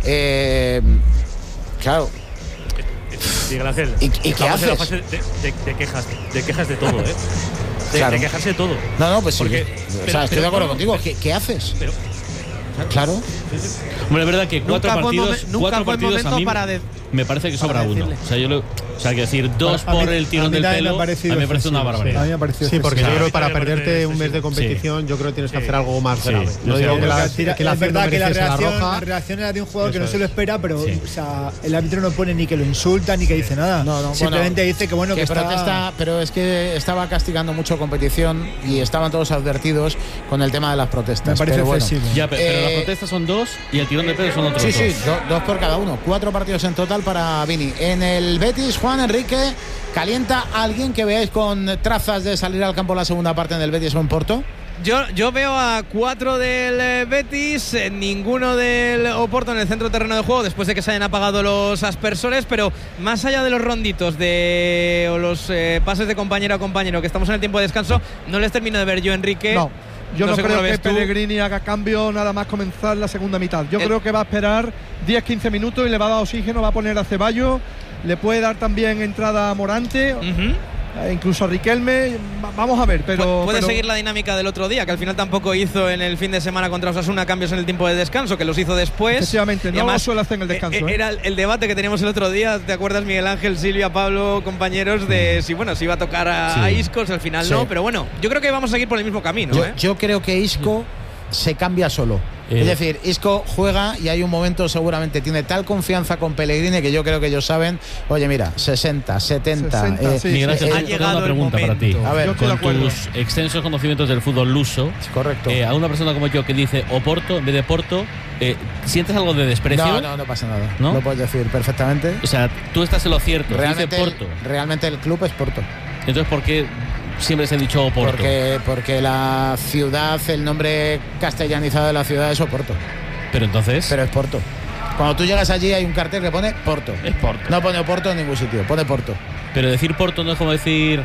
Claro. Miguel Ángel, ¿Y qué haces? En la fase de quejas de todo, ¿eh? De quejarse de todo. No, pues porque, estoy de acuerdo contigo. ¿Qué haces? Claro. Bueno, es verdad que cuatro partidos a mí me parece que sobra uno. O sea, que decir 2 por el tirón del pelo a mí me parece una barbaridad. A mí me ha parecido porque yo creo que para perderte un mes de competición yo creo que tienes que hacer algo más grave. No digo que la verdad que la reacción era de un jugador que no se lo espera, pero o sea, el árbitro no pone ni que lo insulta ni que dice nada. Simplemente dice que bueno, que protesta, pero es que estaba castigando mucho competición y estaban todos advertidos con el tema de las protestas. Me parece excesivo. Pero las protestas son 2 y el tirón de pelo son otros 2. Sí, 2 por cada uno. 4 partidos en total para Vini. En el Betis, Juan Enrique, ¿calienta a alguien que veáis con trazas de salir al campo la segunda parte en el Betis o en Porto? Yo veo a 4 del Betis, ninguno del Oporto en el centro terreno de juego después de que se hayan apagado los aspersores, pero más allá de los ronditos o los pases de compañero a compañero que estamos en el tiempo de descanso, no les termino de ver yo, Enrique. Yo no creo que Pellegrini haga cambio nada más comenzar la segunda mitad. Yo creo que va a esperar 10-15 minutos y le va a dar oxígeno, va a poner a Ceballos, le puede dar también entrada a Morante, incluso a Riquelme. Vamos a ver, pero puede seguir la dinámica del otro día, que al final tampoco hizo en el fin de semana contra Osasuna cambios en el tiempo de descanso, que los hizo después. Efectivamente, no lo suele hacer en el descanso. Era el debate que teníamos el otro día, ¿te acuerdas, Miguel Ángel, Silvia, Pablo, compañeros, de si iba a tocar a Isco, al final no, pero bueno, yo creo que vamos a seguir por el mismo camino. Yo creo que Isco se cambia solo. Es decir, Isco juega y hay un momento, seguramente tiene tal confianza con Pellegrini que yo creo que ellos saben, oye, mira, 60, 70. Miguel Ángel, ha llegado una pregunta para ti. A ver, con tus extensos conocimientos del fútbol luso, correcto. A una persona como yo que dice Oporto en vez de Porto, ¿sientes algo de desprecio? No pasa nada. ¿No? Lo puedes decir perfectamente. O sea, tú estás en lo cierto. Realmente el club es Porto. Entonces, ¿por qué siempre se ha dicho Oporto? Porque la ciudad, el nombre castellanizado de la ciudad es Oporto. Pero entonces. Pero es Porto. Cuando tú llegas allí hay un cartel que pone Porto. Es Porto. No pone Oporto en ningún sitio, pone Porto. Pero decir Porto no es como decir,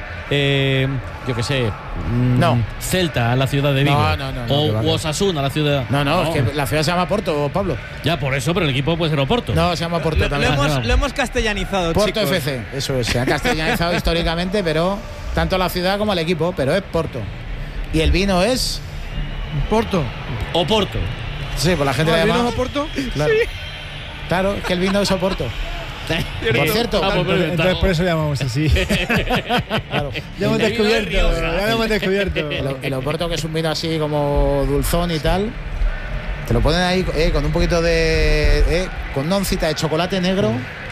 yo qué sé, Celta a la ciudad de Vigo. No, o Osasuna a la ciudad. No, es que la ciudad se llama Porto, Pablo. Ya, por eso, pero el equipo puede ser Oporto. No, se llama Porto también. Lo hemos castellanizado, Porto, chicos. FC, eso es. Se ha castellanizado históricamente, pero tanto la ciudad como el equipo, pero es Porto. Y el vino es Porto. Oporto. Sí, pues la gente le llama. llama. ¿El vino es Oporto? Claro. Sí. Claro, que el vino es Oporto. Por cierto, entonces por eso llamamos así. Claro. Ya hemos descubierto. El Oporto, que es un vino así como dulzón y tal, te lo ponen ahí con un poquito de con una oncita de chocolate negro.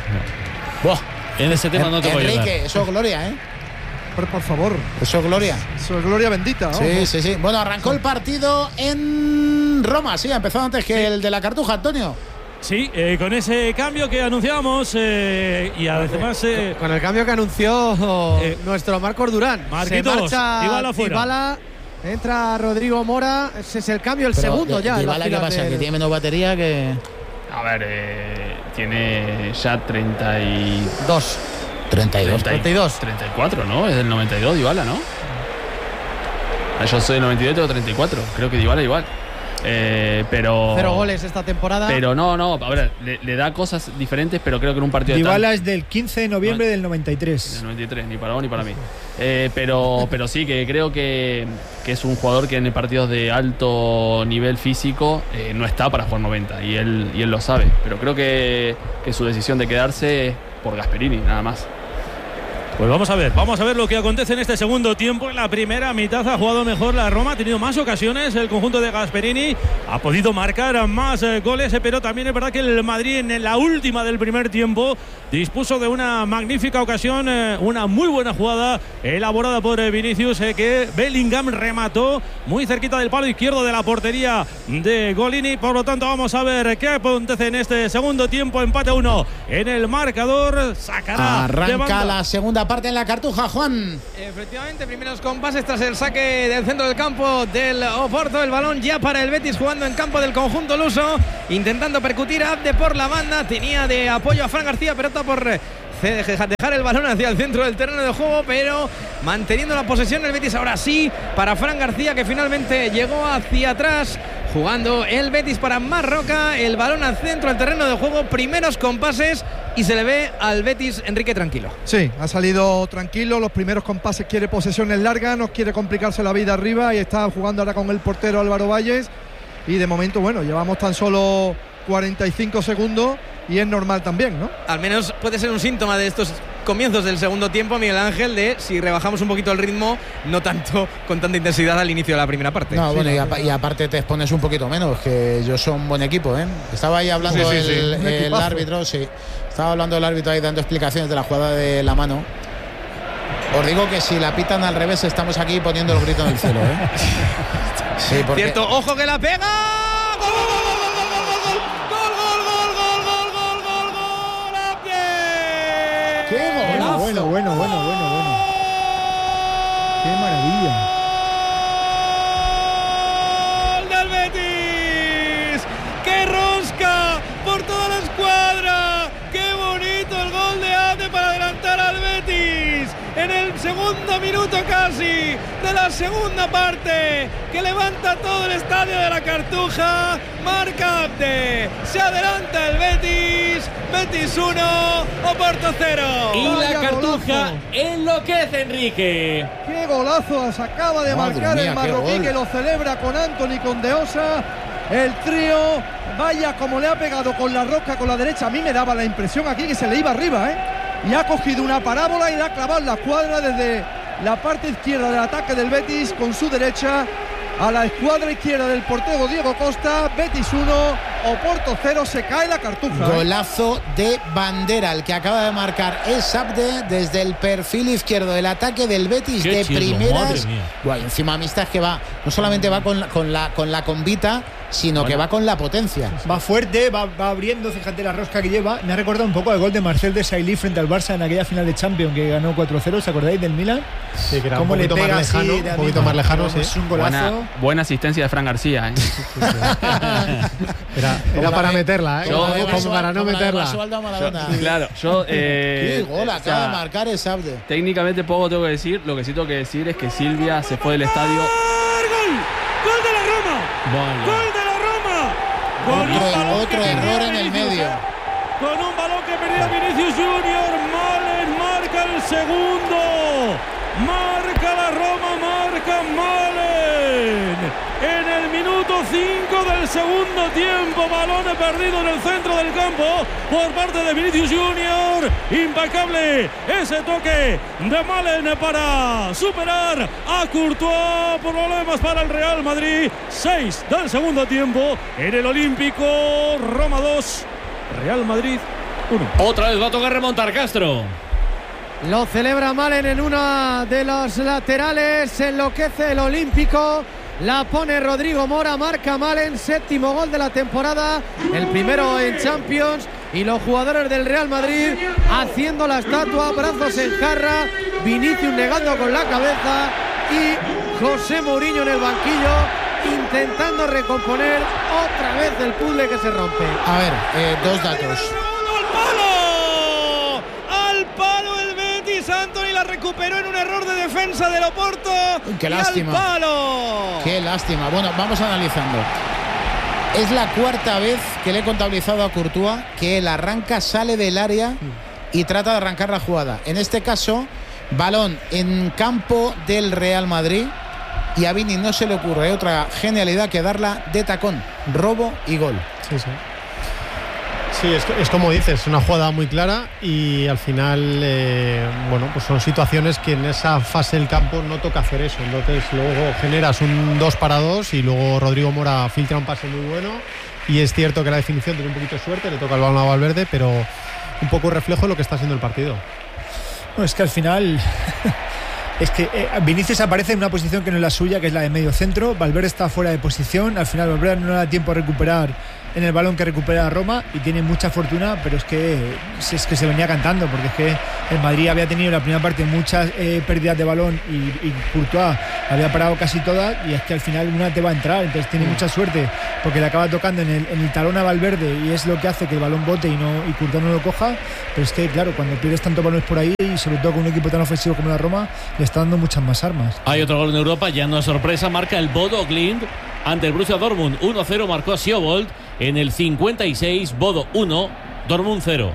Buah, en ese tema no te voy a ayudar. Enrique, eso es gloria, Por favor. Eso es gloria. Eso es gloria bendita. Sí. Bueno, arrancó el partido en Roma, sí, ha empezado antes que el de la Cartuja, Antonio. Sí, con ese cambio que anunciábamos y además con el cambio que anunció nuestro Marcos Durán. Marquitos, se marcha Dybala fuera. Dybala, entra Rodrigo Mora, ese es el cambio, el segundo ya. Dybala, ¿qué pasa? ¿Que tiene menos batería que...? A ver, tiene ya 32. 34, ¿no? Es del 92 Dybala, ¿no? Yo soy del 92 y tengo 34. Creo que Dybala igual. Pero 0 goles esta temporada. Pero no, a ver, le da cosas diferentes, pero creo que en un partido Dybala es del 15 de noviembre del 93. Del 93, ni para vos ni para mí. Pero sí, que creo que es un jugador que en partidos de alto nivel físico no está para jugar 90 y él lo sabe. Pero creo que su decisión de quedarse es por Gasperini, nada más. Pues vamos a ver lo que acontece en este segundo tiempo. En la primera mitad ha jugado mejor la Roma, ha tenido más ocasiones el conjunto de Gasperini, ha podido marcar más goles, pero también es verdad que el Madrid en la última del primer tiempo dispuso de una magnífica ocasión, una muy buena jugada elaborada por Vinicius, que Bellingham remató muy cerquita del palo izquierdo de la portería de Golini. Por lo tanto, vamos a ver qué acontece en este segundo tiempo. Empate 1 en el marcador. Arranca la segunda parte en la Cartuja, Juan. Efectivamente, primeros compases tras el saque del centro del campo del Oporto. El balón ya para el Betis, jugando en campo del conjunto luso, intentando percutir a Abde por la banda. Tenía de apoyo a Fran García, pero está por dejar el balón hacia el centro del terreno de juego, pero manteniendo la posesión el Betis. Ahora sí para Fran García, que finalmente llegó hacia atrás, jugando el Betis para Marroca. El balón al centro del terreno de juego, primeros compases, y se le ve al Betis, Enrique, tranquilo. Sí, ha salido tranquilo. Los primeros compases, quiere posesiones largas, no quiere complicarse la vida arriba, y está jugando ahora con el portero Álvaro Valles. Y de momento, bueno, llevamos tan solo 45 segundos y es normal también, ¿no? Al menos puede ser un síntoma de estos comienzos del segundo tiempo, Miguel Ángel, de si rebajamos un poquito el ritmo, no tanto con tanta intensidad al inicio de la primera parte. No, bueno, y aparte te expones un poquito menos, que ellos son un buen equipo, ¿eh? Estaba ahí hablando el árbitro, sí. Estaba hablando el árbitro ahí dando explicaciones de la jugada de la mano. Os digo que si la pitan al revés, estamos aquí poniendo el grito en el cielo, ¿eh? Sí, porque... Cierto, ojo que la pega. Bueno. Qué maravilla. ¡Gol del Betis! ¡Qué rosca por toda la escuadra! ¡Qué bonito el gol de Abde para adelantar al Betis! En el segundo minuto casi de la segunda parte, que levanta todo el estadio de la Cartuja. Marca Abde, se adelanta el Betis. Betis 1, Oporto 0. Y la Cartuja enloquece, Enrique. Qué golazo se acaba de marcar el marroquí, que lo celebra con Antony, con De Osa. El trío, vaya como le ha pegado con la rosca con la derecha. A mí me daba la impresión aquí que se le iba arriba, ¿eh? Y ha cogido una parábola y la ha clavado en la escuadra desde la parte izquierda del ataque del Betis, con su derecha a la escuadra izquierda del portero Diego Costa. Betis 1, Oporto 0, se cae la Cartuja. Golazo de bandera, el que acaba de marcar es Abde desde el perfil izquierdo del ataque del Betis. Qué de chido, primeras. Guay, encima Amistad, que va, no solamente va con la convita, sino que va con la potencia. Va fuerte, va abriendo, fíjate la rosca que lleva. Me ha recordado un poco el gol de Marcel Desailly frente al Barça en aquella final de Champions que ganó 4-0, ¿os acordáis del Milan? Sí, que era un poquito más lejano, un poquito más lejano, sí. Es un golazo. Buena asistencia de Fran García, ¿eh? Era para meterla, ¿eh? Como para no meterla. Claro, qué gol acaba de marcar es Abde. Técnicamente poco tengo que decir. Lo que sí tengo que decir es que Silvia se fue del estadio. ¡Gol de la Roma! ¡Gol de la Roma! Con otro error en el medio. Con un balón que perdía Vinicius Junior, Malen marca el segundo. Marca la Roma, marca Malen. En el minuto 5 del segundo tiempo, balón perdido en el centro del campo por parte de Vinicius Junior. Impecable ese toque de Malen para superar a Courtois. Problemas para el Real Madrid. 6 del segundo tiempo en el Olímpico. Roma 2, Real Madrid 1. Otra vez va a tocar remontar Castro. Lo celebra Malen en una de los laterales. Se enloquece el Olímpico. La pone Rodrigo Mora. Marca Malen. Séptimo gol de la temporada. El primero en Champions. Y los jugadores del Real Madrid haciendo la estatua. Brazos en jarra. Vinicius negando con la cabeza. Y José Mourinho en el banquillo, intentando recomponer otra vez el puzzle que se rompe. A ver, dos datos. ¡Al palo el Betis! Antony la recuperó en un error de defensa del Oporto. ¡Qué lástima! ¡Al palo! ¡Qué lástima! Bueno, vamos analizando. Es la cuarta vez que le he contabilizado a Courtois que él arranca, sale del área y trata de arrancar la jugada. En este caso, balón en campo del Real Madrid. Y a Vini no se le ocurre otra genialidad que darla de tacón, robo y gol. Sí, es como dices, una jugada muy clara y al final, bueno, pues son situaciones que en esa fase del campo no toca hacer eso. Entonces luego generas un 2-2 y luego Rodrigo Mora filtra un pase muy bueno y es cierto que la definición tiene un poquito de suerte, le toca el balón a Valverde, pero un poco reflejo de lo que está haciendo el partido. No, es que al final... Es que Vinicius aparece en una posición que no es la suya, que es la de medio centro. Valverde está fuera de posición. Al final Valverde no da tiempo a recuperar en el balón que recupera Roma y tiene mucha fortuna, pero es que se venía cantando, porque es que el Madrid había tenido en la primera parte muchas pérdidas de balón y Courtois había parado casi todas, y es que al final una te va a entrar, entonces tiene mucha suerte porque le acaba tocando en el talón a Valverde y es lo que hace que el balón bote y Courtois no lo coja. Pero es que claro, cuando pierdes tantos balones por ahí y sobre todo con un equipo tan ofensivo como la Roma, le está dando muchas más armas. Hay otro gol en Europa, ya no es sorpresa, marca el Bodo Glimt ante el Borussia Dortmund. 1-0 marcó Sjobold en el 56, Bodo 1, Dortmund 0.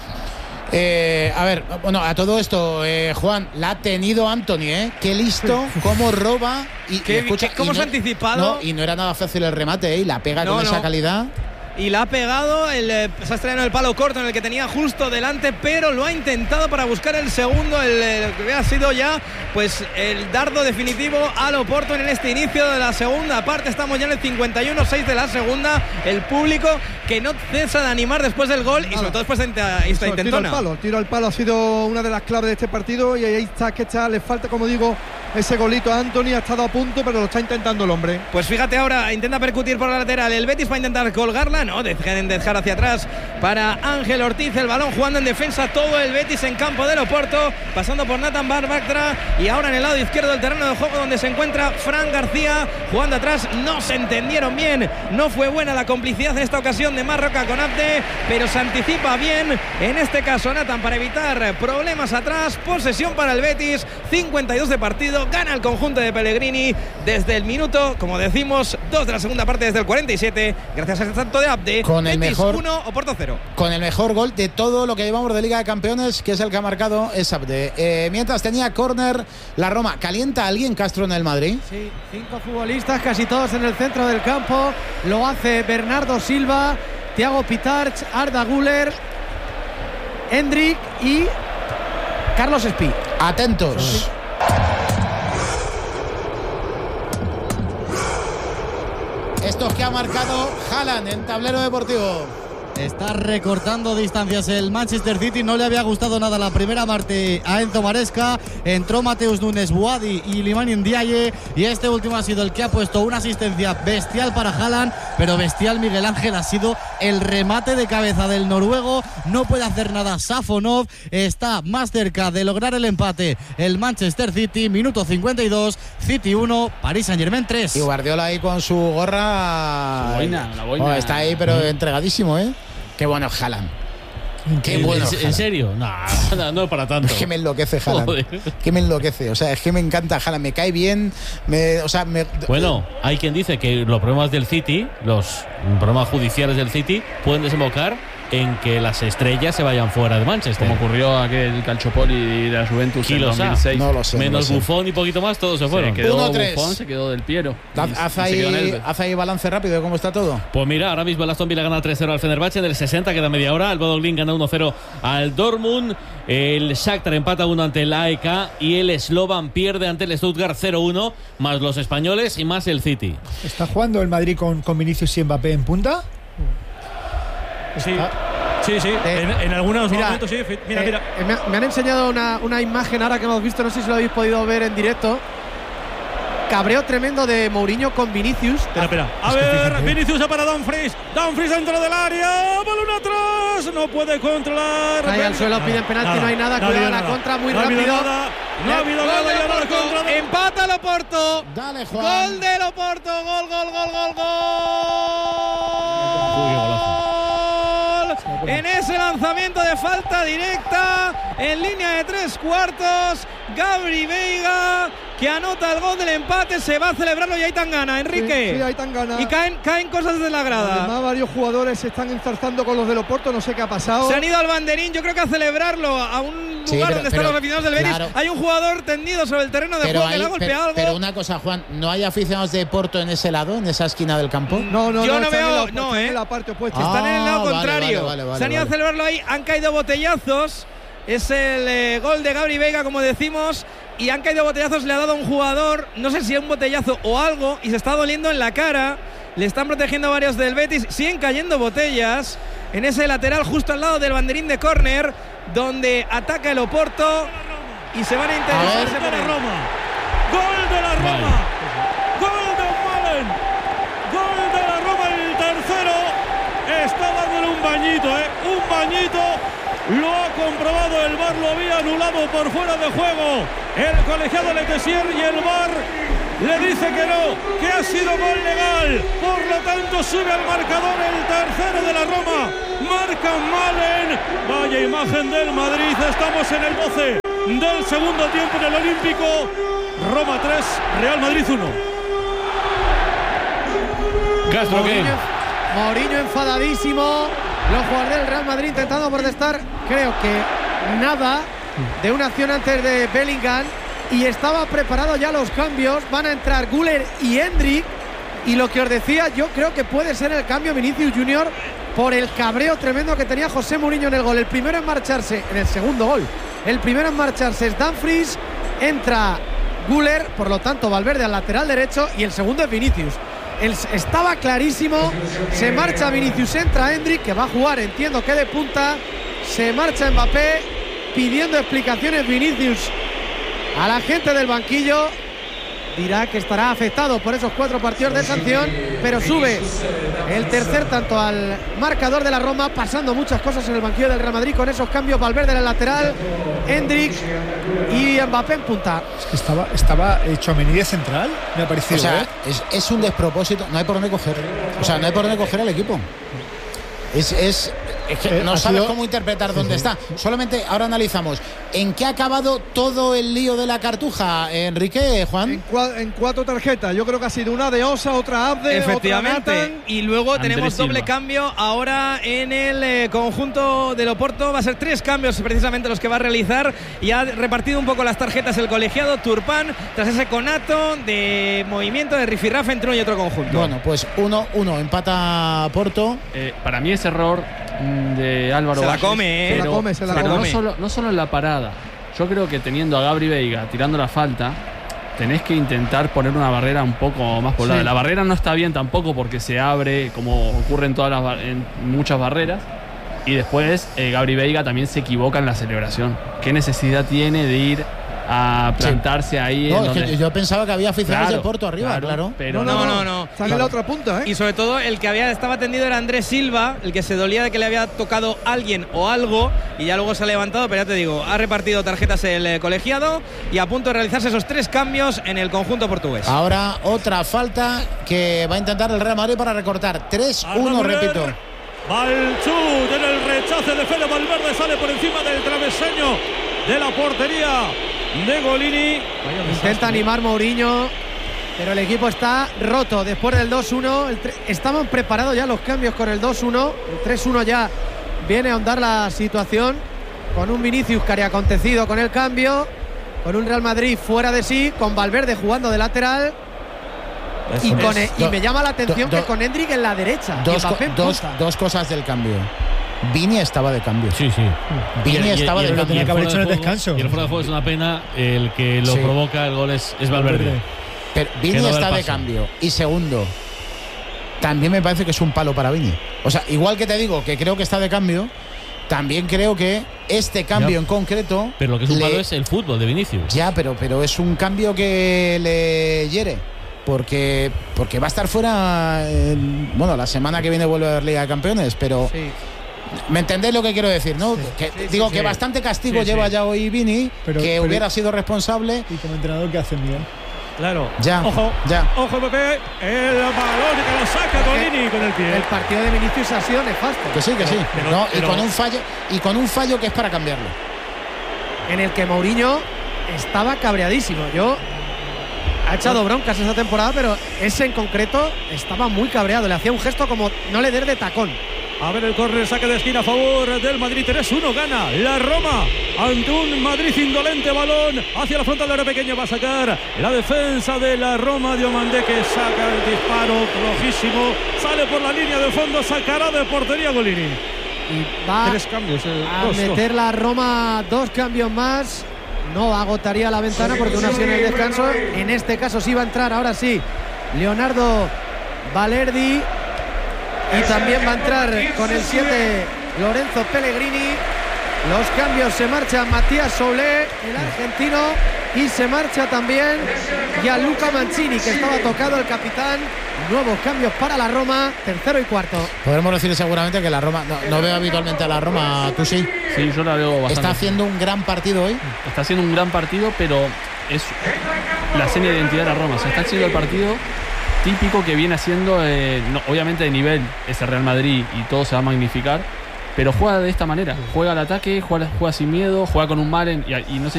A ver, bueno, a todo esto, Juan, la ha tenido Antony, Qué listo, cómo roba y escucha, cómo se ha anticipado. No, y no era nada fácil el remate, y la pega con esa calidad. Y la ha pegado, se ha estrellado en el palo corto en el que tenía justo delante, pero lo ha intentado para buscar el segundo, el que ha sido ya pues el dardo definitivo al Oporto en este inicio de la segunda parte. Estamos ya en el 51-6 de la segunda. El público que no cesa de animar después del gol y sobre todo después de esta intentona. El tiro al palo ha sido una de las claves de este partido y ahí está, le falta, como digo, ese golito a Antony. Ha estado a punto, pero lo está intentando el hombre. Pues fíjate ahora, intenta percutir por la lateral el Betis para intentar colgarla, no, dejen de dejar hacia atrás para Ángel Ortiz, el balón jugando en defensa todo el Betis en campo del Oporto, pasando por Nathan Barbactra y ahora en el lado izquierdo del terreno de juego donde se encuentra Fran García jugando atrás. No se entendieron bien, no fue buena la complicidad en esta ocasión de Marroca con Abde, pero se anticipa bien en este caso Nathan para evitar problemas atrás. Posesión para el Betis, 52 de partido, gana el conjunto de Pellegrini desde el minuto, como decimos, 2 de la segunda parte, desde el 47, gracias a este tanto de Abde. Con el Betis mejor 1, Oporto 0. Con el mejor gol de todo lo que llevamos de Liga de Campeones, que es el que ha marcado es Abde. Mientras tenía córner la Roma. ¿Calienta a alguien Castro en el Madrid? Sí, 5 futbolistas, casi todos en el centro del campo. Lo hace Bernardo Silva, Thiago Pitarch, Arda Güler, Hendrik y Carlos Espí. Atentos. Sí. Esto que ha marcado Haaland en tablero deportivo. Está recortando distancias el Manchester City. No le había gustado nada la primera parte a Enzo Maresca. Entró Mateus Nunes, Boadi y Limani Ndiaye. Y este último ha sido el que ha puesto una asistencia bestial para Haaland. Pero bestial, Miguel Ángel, ha sido el remate de cabeza del noruego. No puede hacer nada Safonov. Está más cerca de lograr el empate el Manchester City. Minuto 52, City 1, Paris Saint-Germain 3. Y Guardiola ahí con su gorra. La boina. Está ahí, pero entregadísimo, Qué bueno Haaland. Qué bueno. ¿En serio? No para tanto. Es que me enloquece Haaland. Que me enloquece. O sea, es que me encanta Haaland. Me cae bien. Bueno, hay quien dice que los problemas del City, los problemas judiciales del City, pueden desembocar en que las estrellas se vayan fuera de Manchester. Como ocurrió aquel Calciopoli de la Juventus en 2006. No lo sé. Menos Buffon y poquito más, todos se fueron. Se quedó Buffon, se quedó Del Piero. Haz ahí balance rápido de cómo está todo. Pues mira, ahora mismo el Aston Villa gana 3-0 al Fenerbahce en el 60, queda media hora. El Bodo Glimt gana 1-0 al Dortmund. El Shakhtar empata 1 ante el AEK y el Slovan pierde ante el Stuttgart 0-1, más los españoles y más el City. ¿Está jugando el Madrid con Vinicius y Mbappé en punta? Sí. En algunos momentos sí. Mira. Me han enseñado una imagen ahora que hemos visto, no sé si lo habéis podido ver en directo. Cabreo tremendo de Mourinho con Vinicius. Espera. A ver, Vinicius para Dumfries. Dumfries dentro del área. Balón atrás. No puede controlar. Ahí al suelo, piden penalti, no hay nada. Cuidado la contra, muy rápido. No ha habido nada. Empata el Oporto. Dale, Juan. Gol del Oporto. Gol. En ese lanzamiento de falta directa en línea de 3 cuartos, Gabri Veiga, que anota el gol del empate. Se va a celebrarlo y ahí tan gana, Enrique. Sí, ahí tan gana. Y caen cosas de la grada. Además, varios jugadores se están enzarzando con los del Oporto, no sé qué ha pasado. Se han ido al banderín, yo creo que a celebrarlo, a un lugar donde están los aficionados del Betis. Claro. Hay un jugador tendido sobre el terreno de juego que le ha golpeado algo. Pero una cosa, Juan, ¿no hay aficionados de Porto en ese lado, en esa esquina del campo? No, yo no veo, en la parte opuesta. Están en el lado contrario. Se han ido a celebrarlo ahí, han caído botellazos. Es el gol de Gabri Veiga, como decimos, y han caído botellazos, le ha dado a un jugador, no sé si es un botellazo o algo, y se está doliendo en la cara. Le están protegiendo varios del Betis, siguen cayendo botellas en ese lateral justo al lado del banderín de córner, donde ataca el Oporto y se van a interesarse por la Roma. Gol de la Roma. Gol de Malen. Gol de la Roma, el tercero. Está dándole un bañito, un bañito. Lo ha comprobado el VAR, lo había anulado por fuera de juego el colegiado Letessier, y el VAR le dice que no, que ha sido gol legal. Por lo tanto sube al marcador el tercero de la Roma. Marca Malen. Vaya imagen del Madrid. Estamos en el 12 del segundo tiempo en el Olímpico. Roma 3, Real Madrid 1. Castro, ¿qué? Mourinho enfadadísimo. Los jugadores del Real Madrid intentando protestar, creo que nada, de una acción antes de Bellingham, y estaba preparado ya los cambios. Van a entrar Güler y Endrick, y lo que os decía, yo creo que puede ser el cambio Vinicius Junior por el cabreo tremendo que tenía José Mourinho en el gol. El primero en marcharse, en el segundo gol, el primero en marcharse es Dumfries, entra Güler, por lo tanto Valverde al lateral derecho, y el segundo es Vinicius. Estaba clarísimo, se marcha Vinicius, entra Endrick, que va a jugar, entiendo que de punta, se marcha Mbappé, pidiendo explicaciones Vinicius a la gente del banquillo. Dirá que estará afectado por esos 4 partidos de sanción, pero sube el tercer tanto al marcador de la Roma, pasando muchas cosas en el banquillo del Real Madrid con esos cambios. Valverde en el lateral, Endrick y Mbappé en punta. Es que estaba Tchouaméni de central, me ha parecido. O sea, es un despropósito, no hay por dónde coger. O sea, no hay por dónde coger al equipo. Es que no sabes cómo interpretar dónde está. Solamente ahora analizamos en qué ha acabado todo el lío de la cartuja, Enrique, Juan. En 4 tarjetas. Yo creo que ha sido una de Osa, otra Abde, efectivamente, otra Nathan. Y luego Andrés tenemos Silva. doble cambio ahora en el conjunto del Oporto. Va a ser 3 cambios precisamente los que va a realizar, y ha repartido un poco las tarjetas el colegiado Turpán tras ese conato de movimiento de rifirrafe entre uno y otro conjunto. Bueno, pues 1-1, empata Porto. Para mí ese error de Álvaro se la Valles, come, se la come. No solo en la parada. Yo creo que teniendo a Gabri Veiga tirando la falta, tenés que intentar poner una barrera un poco más poblada. Sí. La barrera no está bien tampoco porque se abre, como ocurre en muchas barreras. Y después Gabri Veiga también se equivoca en la celebración. ¿Qué necesidad tiene de ir a plantarse ahí? No, es que yo pensaba que había aficionados de Porto arriba, claro. Pero no. Está en la otra punta, Y sobre todo el que estaba tendido era Andrés Silva, el que se dolía de que le había tocado alguien o algo, y ya luego se ha levantado. Pero ya te digo, ha repartido tarjetas el colegiado y a punto de realizarse esos 3 cambios en el conjunto portugués. Ahora otra falta que va a intentar el Real Madrid para recortar. 3-1, repito. Balchut en el rechace de Fede Valverde, sale por encima del travesaño de la portería de Golini. Intenta animar Mourinho, pero el equipo está roto después del 2-1. Estaban preparados ya los cambios con el 2-1. El 3-1 ya viene a ahondar la situación, con un Vinicius que haría acontecido con el cambio, con un Real Madrid fuera de sí, con Valverde jugando de lateral. Y me llama la atención que con Endrick en la derecha. Dos cosas del cambio. Vini estaba de cambio. Sí. Vini estaba de cambio. Tenía que haber hecho en el descanso. Y el fuera de juego es una pena. El que lo provoca el gol es Valverde. Pero Vini está de cambio. Y segundo, también me parece que es un palo para Vini. O sea, igual que te digo que creo que está de cambio, también creo que este cambio en concreto. Pero lo que es un palo es el fútbol de Vinicius. Ya, pero es un cambio que le hiere. Porque va a estar fuera. La semana que viene vuelve a haber Liga de Campeones, pero. Sí. ¿Me entendéis lo que quiero decir, no? Que bastante castigo lleva ya hoy Vini, pero hubiera sido responsable. Y como entrenador, ¿qué hace Miguel? Claro. Ya. Ojo, Pepe. El balón que lo saca Golini con el pie. El partido de Vinicius ha sido nefasto. Que sí. Y con un fallo que es para cambiarlo. En el que Mourinho estaba cabreadísimo. Yo Ha echado broncas esa temporada, pero ese en concreto estaba muy cabreado. Le hacía un gesto como no le des de tacón. A ver el córner, saque de esquina a favor del Madrid. 3-1 gana la Roma ante un Madrid indolente. Balón hacia la frontal de área pequeña. Va a sacar la defensa de la Roma. Diomandé que saca el disparo flojísimo. Sale por la línea de fondo. Sacará de portería Golini. Y va 3 cambios. A meter la Roma 2 cambios más. No agotaría la ventana porque una acción en el descanso. En este caso sí va a entrar. Ahora sí. Leonardo Balerdi. Y también va a entrar con el 7 Lorenzo Pellegrini. Los cambios: se marcha Matías Soulé, el argentino, y se marcha también Gianluca Mancini, que estaba tocado, el capitán. Nuevos cambios para la Roma, tercero y cuarto. Podemos decir seguramente que la Roma, no veo habitualmente a la Roma, tú sí. Sí, yo la veo bastante. Está haciendo un gran partido hoy. Está haciendo un gran partido, pero es la seña de identidad de la Roma. Se está haciendo el partido típico que viene haciendo, obviamente de nivel es el Real Madrid y todo se va a magnificar, pero juega de esta manera, juega al ataque, juega sin miedo, juega con un Malen y no sé